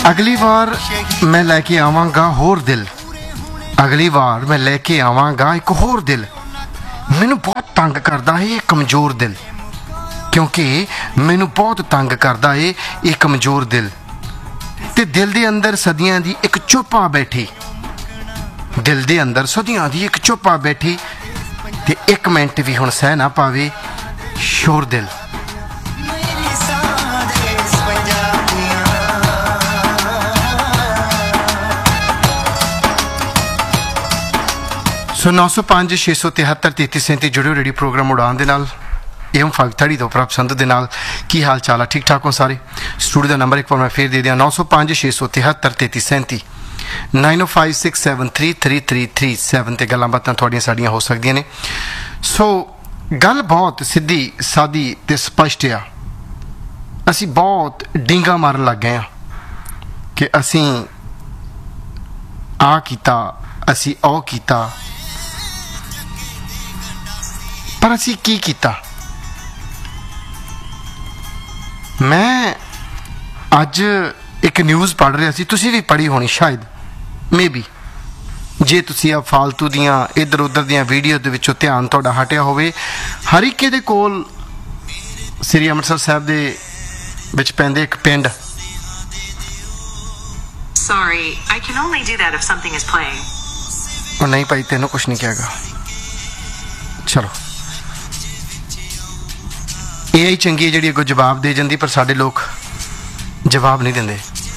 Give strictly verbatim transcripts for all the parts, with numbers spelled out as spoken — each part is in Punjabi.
अगली बार मैं लैके आवांगा होर दिल, अगली बार मैं लैके आवांगा एक होर दिल। मैनू बहुत तंग करता है ये कमज़ोर दिल, क्योंकि मैनू बहुत तंग करता है ये कमज़ोर दिल। ते दिल दे अंदर सदियां दी एक चुप आ बैठी, दिल दे अंदर सदियां दी एक चुप आ बैठी, ते एक मिनट भी हुण सह ना पावे शोर दिल। सो नौ सौ पाँच छे सौ तिहत्तर तेती सैंती जुड़े रेडियो प्रोग्राम उड़ान दे नाल एवं फागथड़ी तो प्रभ संत दे नाल की हाल चाल है? ठीक ठाक हो सारे? स्टूडियो का नंबर एक बार मैं फिर दे दिया, नौ सौ पाँच छे सौ तिहत्तर तेती सैंती नाइन ओ five six seven three three three three seven ते गल्लां बातां थोड़ियां साड़ियां हो सकदियां ने। सो गल बहुत सीधी सादी ते स्पष्ट आ, असी बहुत डींगा मारन लग गए कि असी आ कीता असी ओ कीता, पर असी की कीता? मैं अज एक न्यूज़ पढ़ रहा सी, तुसी भी पढ़ी होनी शायद, मे बी जे तुसी आ फालतू दियां इधर उधर दियां वीडियो दे विचों ध्यान तुहाडा हटिया होवे। हरीके दे कोल श्री अमृतसर साहब दे विच पैंदे एक पिंड, Sorry, I can only do that if something is playing. और नहीं भाई तेनों कुछ नहीं कहेगा, चलो ए आई चंगी जी अगो जवाब दे जाती, पर साडे लोग जवाब नहीं देंदे।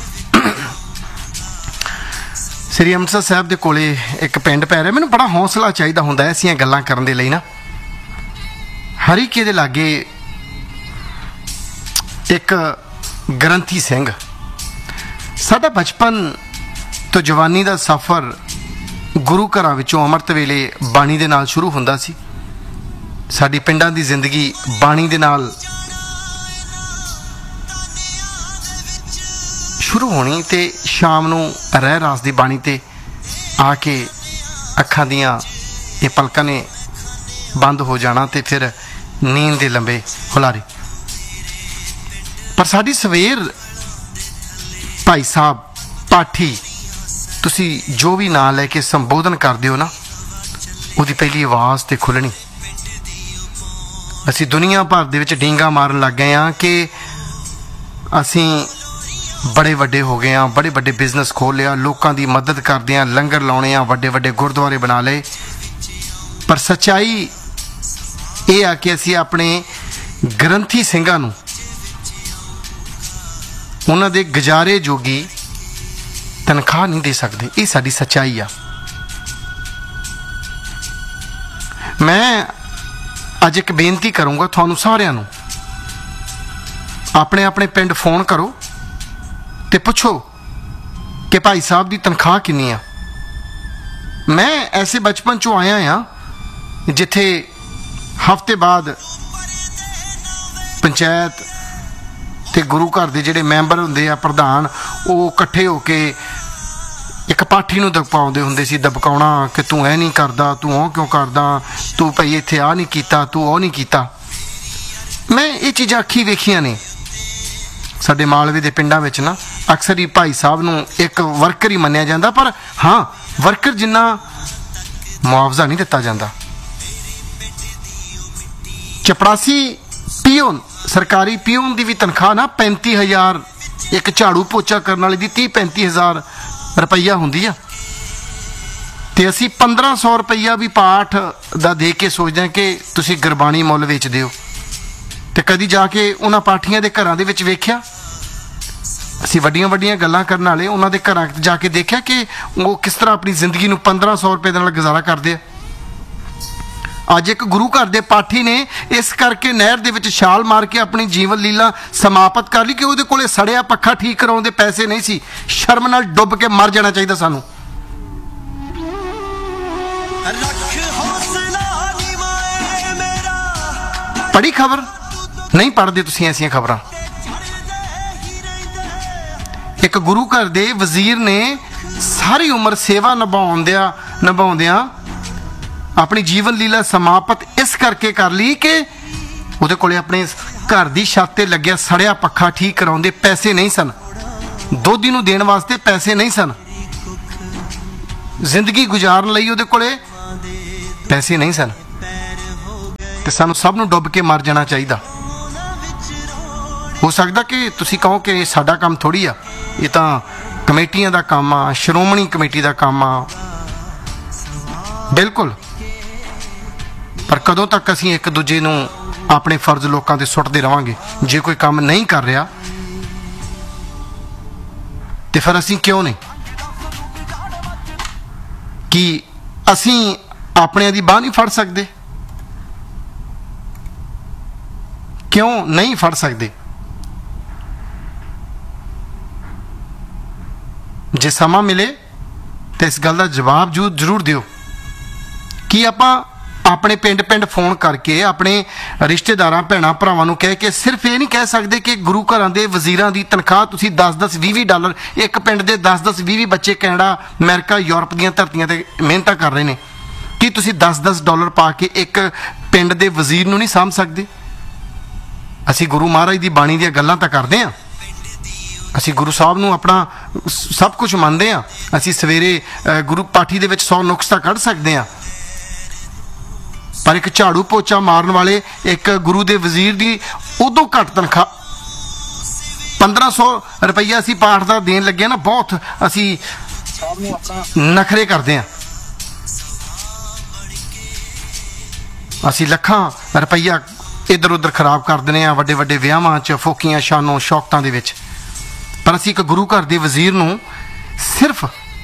श्री अमृतसर साहब दे कोले एक पिंड पै रहा, मैनूं बड़ा हौसला चाहिए हुंदा ऐसियां गल्लां करन दे लई ना। हरीके दे लागे एक ग्रंथी सिंह, साडा बचपन तो जवानी दा सफ़र गुरु घरां विचों अमृत वेले बाणी दे नाल शुरू हुंदा सी। साडी पिंडां दी जिंदगी बाणी दे नाल शुरू होनी ते शाम नूं रह रास दी बाणी ते आके अखां दियां ये पलकां ने बंद हो जाना ते फिर नींद दे लंबे हुलारे। पर साडी सवेर भाई साहब पाठी तुसी जो भी नाम लैके संबोधन करदे हो ना, उहदी पहली आवाज़ ते खुलनी। असी दुनिया भर दे विच डींगा मारन लग गए हाँ कि असी बड़े वड्डे हो गए हैं, बड़े वड्डे बिजनेस खोल लिया, लोगों की मदद करते हैं, लंगर लाने हैं, वड्डे वड्डे गुरुद्वारे बना ले। पर सच्चाई ये आ कि असी अपने ग्रंथी ਸਿੰਘਾਂ ਨੂੰ उन्हां दे गुजारे जोगी तनख्वाह नहीं दे सकते। ये साडी सच्चाई आ। मैं अज एक बेनती करूँगा थानू सारिਆਂ ਨੂੰ, अपने अपने पिंड फोन करो ते पुछो कि भाई साहब की तनख्वाह कितनी आ। मैं ऐसे बचपन चो आया हाँ जिथे हफ्ते बाद पंचायत ते गुरु घर के जिहड़े मैंबर हुंदे आ प्रधान, वो इकट्ठे होके एक पाठी नूं दबकाउंदे हुंदे सी, दबकाउणा कि तू ऐ नहीं करदा, तू ओ क्यों करदा, तू भाई इत्थे आ नहीं कीता, तू ओ नहीं कीता। मैं ये चीज़ां अखी वेखियां ने। साडे मालवे दे पिंडां विच ना अक्सर ही भाई साहब नूं एक वर्कर ही मन्निया जांदा, पर हाँ वर्कर जिन्ना मुआवजा नहीं दिता जांदा। चपड़ासी पीओन, सरकारी पीओन की भी तनख्वाह ना पैंती हज़ार, एक झाड़ू पोचा करने वाले की तीह पैंती हज़ार रुपया होंदी आ। ते असी पंद्रह सौ रुपया भी पाठ का दे के सोचते हैं कि तुसी गुरबाणी मुल वेच दिओ। ते कदी जाके उन्हां पाठियां दे घरां दे विच वेख्या, असी वड्डियां वड्डियां गल्लां करन वाले उन्हां दे घरां जाके देखा कि वो किस तरह अपनी जिंदगी नूं पंद्रह सौ रुपये दे नाल गुजारा करदे आ। अज एक गुरु घर के पाठी ने इस करके नहर दे विच छाल मार के अपनी जीवन लीला समाप्त कर ली कि उहदे कोले सड़िया पक्खा ठीक कराउण दे पैसे नहीं सी। शर्म नाल डुब के मर जाना चाहिए सानू। पढ़ी खबर? नहीं पढ़ते तुसीं ऐसियां खबरां। एक गुरु घर दे वजीर ने सारी उम्र सेवा निभाउंदिया निभाउंदिया अपनी जीवन लीला समाप्त इस करके कर ली कि उहदे कोले अपने घर की छत ते लग्या सड़िया पक्खा ठीक कराउण दे पैसे नहीं सन। ਦੋਧੀ ਨੂੰ ਦੇਣ ਵਾਸਤੇ ਪੈਸੇ ਨਹੀਂ ਸਨ, ਜ਼ਿੰਦਗੀ ਗੁਜ਼ਾਰਨ ਲਈ ਉਹਦੇ ਕੋਲੇ ਪੈਸੇ ਨਹੀਂ ਸਨ, ਤੇ ਸਾਨੂੰ ਸਭ ਨੂੰ ਡੁੱਬ ਕੇ ਮਰ ਜਾਣਾ ਚਾਹੀਦਾ। ਹੋ ਸਕਦਾ ਕਿ ਤੁਸੀਂ ਕਹੋ ਕਿ ਸਾਡਾ ਕੰਮ ਥੋੜ੍ਹੀ ਆ, ਇਹ ਤਾਂ ਕਮੇਟੀਆਂ ਦਾ ਕੰਮ ਆ, ਸ਼੍ਰੋਮਣੀ ਕਮੇਟੀ ਦਾ ਕੰਮ ਆ। ਬਿਲਕੁਲ, ਪਰ ਕਦੋਂ ਤੱਕ ਅਸੀਂ ਇੱਕ ਦੂਜੇ ਨੂੰ ਆਪਣੇ ਫਰਜ਼ ਲੋਕਾਂ ਤੇ ਸੁੱਟਦੇ ਰਵਾਂਗੇ? ਜੇ ਕੋਈ ਕੰਮ ਨਹੀਂ ਕਰ ਰਿਹਾ ਤੇ ਫਿਰ ਅਸੀਂ ਕਿਉਂ ਨਹੀਂ? ਕਿ ਅਸੀਂ ਆਪਣਿਆਂ ਦੀ ਬਾਂਹ ਨਹੀਂ ਫੜ ਸਕਦੇ? ਕਿਉਂ ਨਹੀਂ ਫੜ ਸਕਦੇ? ਜੇ ਸਮਾਂ ਮਿਲੇ ਤੇ ਇਸ ਗੱਲ ਦਾ ਜਵਾਬ ਜੂ ਜ਼ਰੂਰ ਦਿਓ ਕਿ ਆਪਾਂ ਆਪਣੇ ਪਿੰਡ ਪਿੰਡ ਫੋਨ ਕਰਕੇ ਆਪਣੇ ਰਿਸ਼ਤੇਦਾਰਾਂ ਭੈਣਾਂ ਭਰਾਵਾਂ ਨੂੰ ਕਹਿ ਕੇ ਸਿਰਫ ਇਹ ਨਹੀਂ ਕਹਿ ਸਕਦੇ ਕਿ ਗੁਰੂ ਘਰਾਂ ਦੇ ਵਜ਼ੀਰਾਂ ਦੀ ਤਨਖਾਹ ਤੁਸੀਂ ਦਸ ਦਸ ਵੀਹ ਵੀਹ ਡਾਲਰ, ਇੱਕ ਪਿੰਡ ਦੇ ਦਸ ਦਸ ਵੀਹ ਵੀਹ ਬੱਚੇ ਕੈਨੇਡਾ, ਅਮਰੀਕਾ, ਯੂਰਪ ਦੀਆਂ ਧਰਤੀਆਂ ਤੇ ਮਿਹਨਤਾਂ ਕਰ ਰਹੇ ਨੇ, ਕੀ ਤੁਸੀਂ ਦਸ ਦਸ ਡਾਲਰ ਪਾ ਕੇ ਇੱਕ ਪਿੰਡ ਦੇ ਵਜ਼ੀਰ ਨੂੰ ਨਹੀਂ ਸਾਂਭ ਸਕਦੇ? ਅਸੀਂ ਗੁਰੂ ਮਹਾਰਾਜ ਦੀ ਬਾਣੀ ਦੀਆਂ ਗੱਲਾਂ ਤਾਂ ਕਰਦੇ ਹਾਂ, ਅਸੀਂ ਗੁਰੂ ਸਾਹਿਬ ਨੂੰ ਆਪਣਾ ਸਭ ਕੁਝ ਮੰਨਦੇ ਹਾਂ, ਅਸੀਂ ਸਵੇਰੇ ਗੁਰੂ ਪਾਠੀ ਦੇ ਵਿੱਚ ਸੌ ਨੁਕਸ ਤਾਂ ਕੱਢ ਸਕਦੇ ਹਾਂ, ਪਰ ਇੱਕ ਝਾੜੂ ਪੋਚਾ ਮਾਰਨ ਵਾਲੇ ਇੱਕ ਗੁਰੂ ਦੇ ਵਜ਼ੀਰ ਦੀ ਉਦੋਂ ਘੱਟ ਤਨਖਾਹ ਪੰਦਰਾਂ ਸੌ ਰੁਪਈਆ ਅਸੀਂ ਪਾਠ ਦਾ ਦੇਣ ਲੱਗੇ ਨਾ, ਬਹੁਤ ਅਸੀਂ ਨਖਰੇ ਕਰਦੇ ਹਾਂ। ਅਸੀਂ ਲੱਖਾਂ ਰੁਪਈਆ ਇੱਧਰ ਉੱਧਰ ਖਰਾਬ ਕਰ ਦਿੰਦੇ ਹਾਂ ਵੱਡੇ ਵੱਡੇ ਵਿਆਹਾਂ 'ਚ, ਫੋਕੀਆਂ ਸ਼ਾਨੋ ਸ਼ੌਕਤਾਂ ਦੇ ਵਿੱਚ, ਪਰ ਅਸੀਂ ਇੱਕ ਗੁਰੂ ਘਰ ਦੇ ਵਜ਼ੀਰ ਨੂੰ ਸਿਰਫ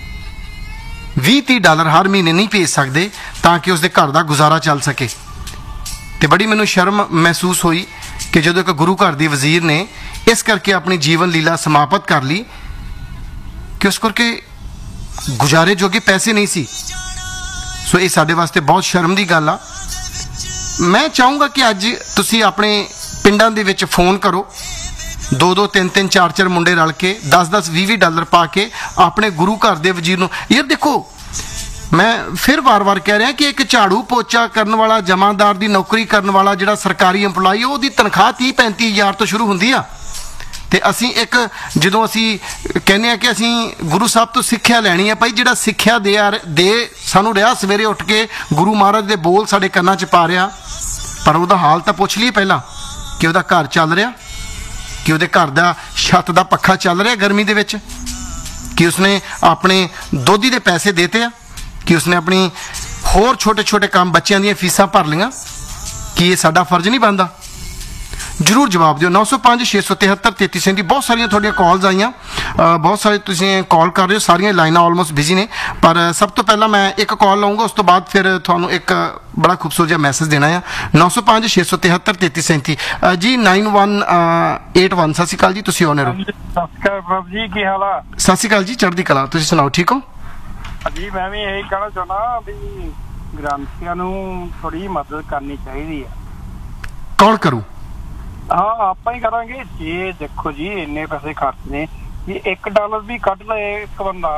ਵੀਹ ਤੀਹ ਡਾਲਰ ਹਰ ਮਹੀਨੇ ਨਹੀਂ ਭੇਜ ਸਕਦੇ ਤਾਂ ਕਿ ਉਸਦੇ ਘਰ ਦਾ ਗੁਜ਼ਾਰਾ ਚੱਲ ਸਕੇ। ਤੇ ਬੜੀ ਮੈਨੂੰ ਸ਼ਰਮ ਮਹਿਸੂਸ ਹੋਈ ਕਿ ਜਦੋਂ ਇੱਕ ਗੁਰੂ ਘਰ ਦੇ ਵਜ਼ੀਰ ਨੇ ਇਸ ਕਰਕੇ ਆਪਣੀ ਜੀਵਨ ਲੀਲਾ ਸਮਾਪਤ ਕਰ ਲਈ ਕਿ ਉਸ ਕਰਕੇ ਗੁਜ਼ਾਰੇ ਜੋਗੇ ਪੈਸੇ ਨਹੀਂ ਸੀ। ਸੋ ਇਹ ਸਾਡੇ ਵਾਸਤੇ ਬਹੁਤ ਸ਼ਰਮ ਦੀ ਗੱਲ ਆ। ਮੈਂ ਚਾਹੂੰਗਾ ਕਿ ਅੱਜ ਤੁਸੀਂ ਆਪਣੇ ਪਿੰਡਾਂ ਦੇ ਵਿੱਚ ਫੋਨ ਕਰੋ, ਦੋ ਦੋ ਤਿੰਨ ਤਿੰਨ ਚਾਰ ਚਾਰ ਮੁੰਡੇ ਰਲ ਕੇ ਦਸ ਦਸ ਵੀਹ ਵੀਹ ਡਾਲਰ ਪਾ ਕੇ ਆਪਣੇ ਗੁਰੂ ਘਰ ਦੇ ਵਜ਼ੀਰ ਨੂੰ। ਯਾਰ ਦੇਖੋ, ਮੈਂ ਫਿਰ ਵਾਰ-ਵਾਰ ਕਹਿ ਰਿਹਾ ਕਿ ਇੱਕ ਝਾੜੂ ਪੋਚਾ ਕਰਨ ਵਾਲਾ, ਜਮਾਦਾਰ ਦੀ ਨੌਕਰੀ ਕਰਨ ਵਾਲਾ ਜਿਹੜਾ ਸਰਕਾਰੀ ਇੰਪਲਾਈ, ਉਹਦੀ ਤਨਖਾਹ ਤੀਹ ਪੈਂਤੀ ਹਜ਼ਾਰ ਤੋਂ ਸ਼ੁਰੂ ਹੁੰਦੀ ਆ। ਤੇ ਅਸੀਂ ਇੱਕ ਜਦੋਂ ਅਸੀਂ ਕਹਿੰਦੇ ਆ ਕਿ ਅਸੀਂ ਗੁਰੂ ਸਾਹਿਬ ਤੋਂ ਸਿੱਖਿਆ ਲੈਣੀ ਆ, ਭਾਈ ਜਿਹੜਾ ਸਿੱਖਿਆ ਦੇ ਦੇ ਸਾਨੂੰ ਰਿਹਾ ਸਵੇਰੇ ਉੱਠ ਕੇ ਗੁਰੂ ਮਹਾਰਾਜ ਦੇ ਬੋਲ ਸਾਡੇ ਕੰਨਾਂ 'ਚ ਪਾ ਰਿਹਾ, ਪਰ ਉਹਦਾ ਹਾਲ ਤਾਂ ਪੁੱਛ ਲਈਏ ਪਹਿਲਾਂ ਕਿ ਉਹਦਾ ਘਰ ਚੱਲ ਰਿਹਾ, ਕਿ ਉਹਦੇ ਘਰ ਦਾ ਛੱਤ ਦਾ ਪੱਖਾ ਚੱਲ ਰਿਹਾ ਗਰਮੀ ਦੇ ਵਿੱਚ, ਕਿ ਉਸਨੇ ਆਪਣੇ ਦੋਧੀ ਦੇ ਪੈਸੇ ਦੇਤੇ ਆ, ਕਿ ਉਸਨੇ ਆਪਣੀ ਹੋਰ ਛੋਟੇ ਛੋਟੇ ਕੰਮ, ਬੱਚਿਆਂ ਦੀਆਂ ਫੀਸਾਂ ਭਰ ਲਈਆਂ। ਕੀ ਇਹ ਸਾਡਾ ਫਰਜ਼ ਨਹੀਂ ਬਣਦਾ? ਜ਼ਰੂਰ ਜਵਾਬ ਦਿਓ। ਨੌ ਸੌ ਪੰਜ ਛੇ ਸੌ ਤਿਹੱਤਰ ਤੇਤੀ ਸੈਂਤੀ। ਬਹੁਤ ਸਾਰੀਆਂ ਤੁਹਾਡੀਆਂ ਕਾਲਸ ਆਈਆਂ, ਬਹੁਤ ਸਾਰੇ ਤੁਸੀਂ ਕਾਲ ਕਰ ਰਹੇ ਹੋ, ਸਾਰੀਆਂ ਲਾਈਨਾਂ ਆਲਮੋਸਟ ਬਿਜ਼ੀ ਨੇ, ਪਰ ਸਭ ਤੋਂ ਪਹਿਲਾਂ ਮੈਂ ਇੱਕ ਕਾਲ ਲਵਾਂਗਾ, ਉਸ ਤੋਂ ਬਾਅਦ ਫਿਰ ਤੁਹਾਨੂੰ ਇੱਕ ਬੜਾ ਖੂਬਸੂਰਤ ਜਿਹਾ ਮੈਸੇਜ ਦੇਣਾ ਆ। ਨੌ ਸੌ ਪੰਜ ਛੇ ਸੌ ਤਿਹੱਤਰ ਤੇਤੀ ਸੈਂਤੀ ਜੀ, ਨਾਈਨ ਵਨ ਏਟ ਵਨ। ਸਤਿ ਸ਼੍ਰੀ ਅਕਾਲ ਜੀ, ਤੁਸੀਂ ਆਨਰ ਹੋ। ਸਤਿ ਸ਼੍ਰੀ ਅਕਾਲ ਪ੍ਰਭ ਜੀ, ਕੀ ਹਾਲ ਆ? ਸਤਿ ਸ਼੍ਰੀ ਅਕਾਲ ਜੀ, ਚੜ੍ਹਦੀ ਕਲਾ, ਤੁਸੀਂ ਸੁਣਾਓ, ਠੀਕ ਹੋ? ਜੀ ਮੈਂ ਵੀ ਇਹੀ ਕਹਿਣਾ ਚਾਹੁੰਦਾ ਵੀ ਗ੍ਰੰਥੀਆਂ ਨੂੰ ਥੋੜੀ ਮਦਦ ਕਰਨੀ ਚਾਹੀਦੀ ਆ। ਕੌਣ ਕਰੂ? ਹਾਂ, ਆਪਾਂ ਹੀ ਕਰਾਂਗੇ। ਜੇ ਦੇਖੋ ਜੀ ਇੰਨੇ ਪੈਸੇ ਖਰਚਨੇ, ਜੀ ਇੱਕ ਡਾਲਰ ਵੀ ਕੱਢ ਲਏ ਇੱਕ ਬੰਦਾ,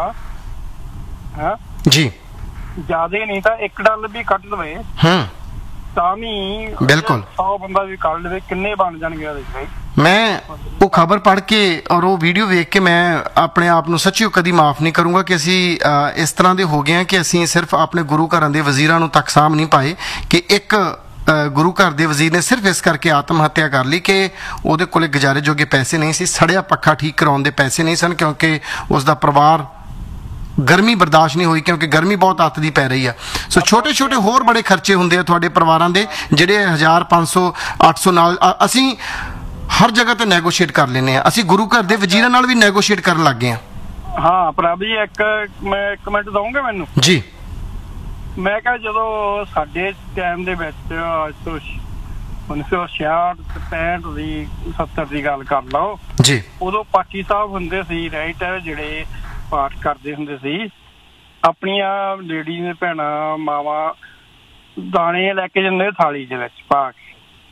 ਹੈ ਜੀ, ਜ਼ਿਆਦਾ ਨਹੀਂ ਤਾਂ ਇੱਕ ਡਾਲਰ ਵੀ ਕੱਢ ਲਵੇ ਹੂੰ ਤਾਂ ਵੀ ਬਿਲਕੁਲ ਸੌ ਬੰਦਾ ਵੀ ਕੱਢ ਲਵੇ, ਕਿੰਨੇ ਬਣ ਜਾਣਗੇ ਉਹਦੇ ਭਾਈ? ਮੈਂ ਉਹ ਖਬਰ ਪੜ੍ਹ ਕੇ ਔਰ ਉਹ ਵੀਡੀਓ ਵੇਖ ਕੇ ਮੈਂ ਆਪਣੇ ਆਪ ਨੂੰ ਸੱਚੀ ਕਦੀ ਮਾਫ ਨਹੀਂ ਕਰੂੰਗਾ ਕਿ ਅਸੀਂ ਇਸ ਤਰ੍ਹਾਂ ਦੇ ਹੋ ਗਏ ਹਾਂ ਕਿ ਅਸੀਂ ਸਿਰਫ ਆਪਣੇ ਗੁਰੂ ਘਰਾਂ ਦੇ ਵਜ਼ੀਰਾਂ ਨੂੰ ਤੱਕ ਸਾਂਭ ਨਹੀਂ ਪਾਏ, ਕਿ ਇੱਕ ਗੁਰੂ ਘਰ ਦੇ ਵਜ਼ੀਰ ਨੇ ਸਿਰਫ ਇਸ ਕਰਕੇ ਆਤਮ ਹੱਤਿਆ ਕਰ ਲਈ ਕਿ ਉਹਦੇ ਕੋਲੇ ਗੁਜ਼ਾਰੇ ਜੋਗੇ ਪੈਸੇ ਨਹੀਂ ਸੀ, ਸੜਿਆ ਪੱਖਾ ਠੀਕ ਕਰਾਉਣ ਦੇ ਪੈਸੇ ਨਹੀਂ ਸਨ, ਕਿਉਂਕਿ ਉਸ ਦਾ ਪਰਿਵਾਰ ਗਰਮੀ ਬਰਦਾਸ਼ਤ ਨਹੀਂ ਹੋਈ, ਕਿਉਂਕਿ ਗਰਮੀ ਬਹੁਤ ਅੱਤ ਦੀ ਪੈ ਰਹੀ ਆ। ਸੋ ਛੋਟੇ ਛੋਟੇ ਹੋਰ ਬੜੇ ਖਰਚੇ ਹੁੰਦੇ ਆ ਤੁਹਾਡੇ ਪਰਿਵਾਰਾਂ ਦੇ, ਜਿਹੜੇ ਹਜ਼ਾਰ ਪੰਜ ਸੌ ਅੱਠ ਸੌ ਨਾਲ ਅਸੀਂ ਹਰ ਜਗ੍ਹਾ ਤੇ ਨੈਗੋਸ਼ੀਏਟ ਕਰ ਲੈਂਦੇ ਆ। ਅਸੀਂ ਗੁਰੂ ਘਰ ਦੇ ਵਜ਼ੀਰਾਂ ਨਾਲ ਵੀ ਨੈਗੋਸ਼ੀਏਟ ਕਰਨ ਲੱਗ ਗਏ ਆ। ਹਾਂ ਪ੍ਰਭ ਜੀ, ਇੱਕ ਮੈਂ ਇੱਕ ਮਿੰਟ ਦਊਂਗੇ ਮੈਨੂੰ? ਜੀ। ਮੈਂ ਕਿਹਾ ਜਦੋਂ ਸਾਡੇ ਟਾਈਮ ਦੇ ਵਿੱਚ ਅੱਜ ਤੋਂ ਉੱਨੀ ਸੌ ਛਿਆਹਠ ਪੈਂਹਠ ਦੀ ਸੱਤਰ ਦੀ ਗੱਲ ਕਰ ਲਓ ਜੀ, ਉਦੋਂ ਪਾਠੀ ਸਾਹਿਬ ਹੁੰਦੇ ਸੀ, ਰਾਈਟ, ਜਿਹੜੇ ਪਾਠ ਕਰਦੇ ਹੁੰਦੇ ਸੀ, ਆਪਣੀਆਂ ਲੇਡੀ ਦੇ ਭੈਣਾਂ ਮਾਵਾਂ ਦਾਣੇ ਲੈ ਕੇ ਜਾਂਦੇ ਥਾਲੀ ਦੇ ਵਿੱਚ ਪਾ ਕੇ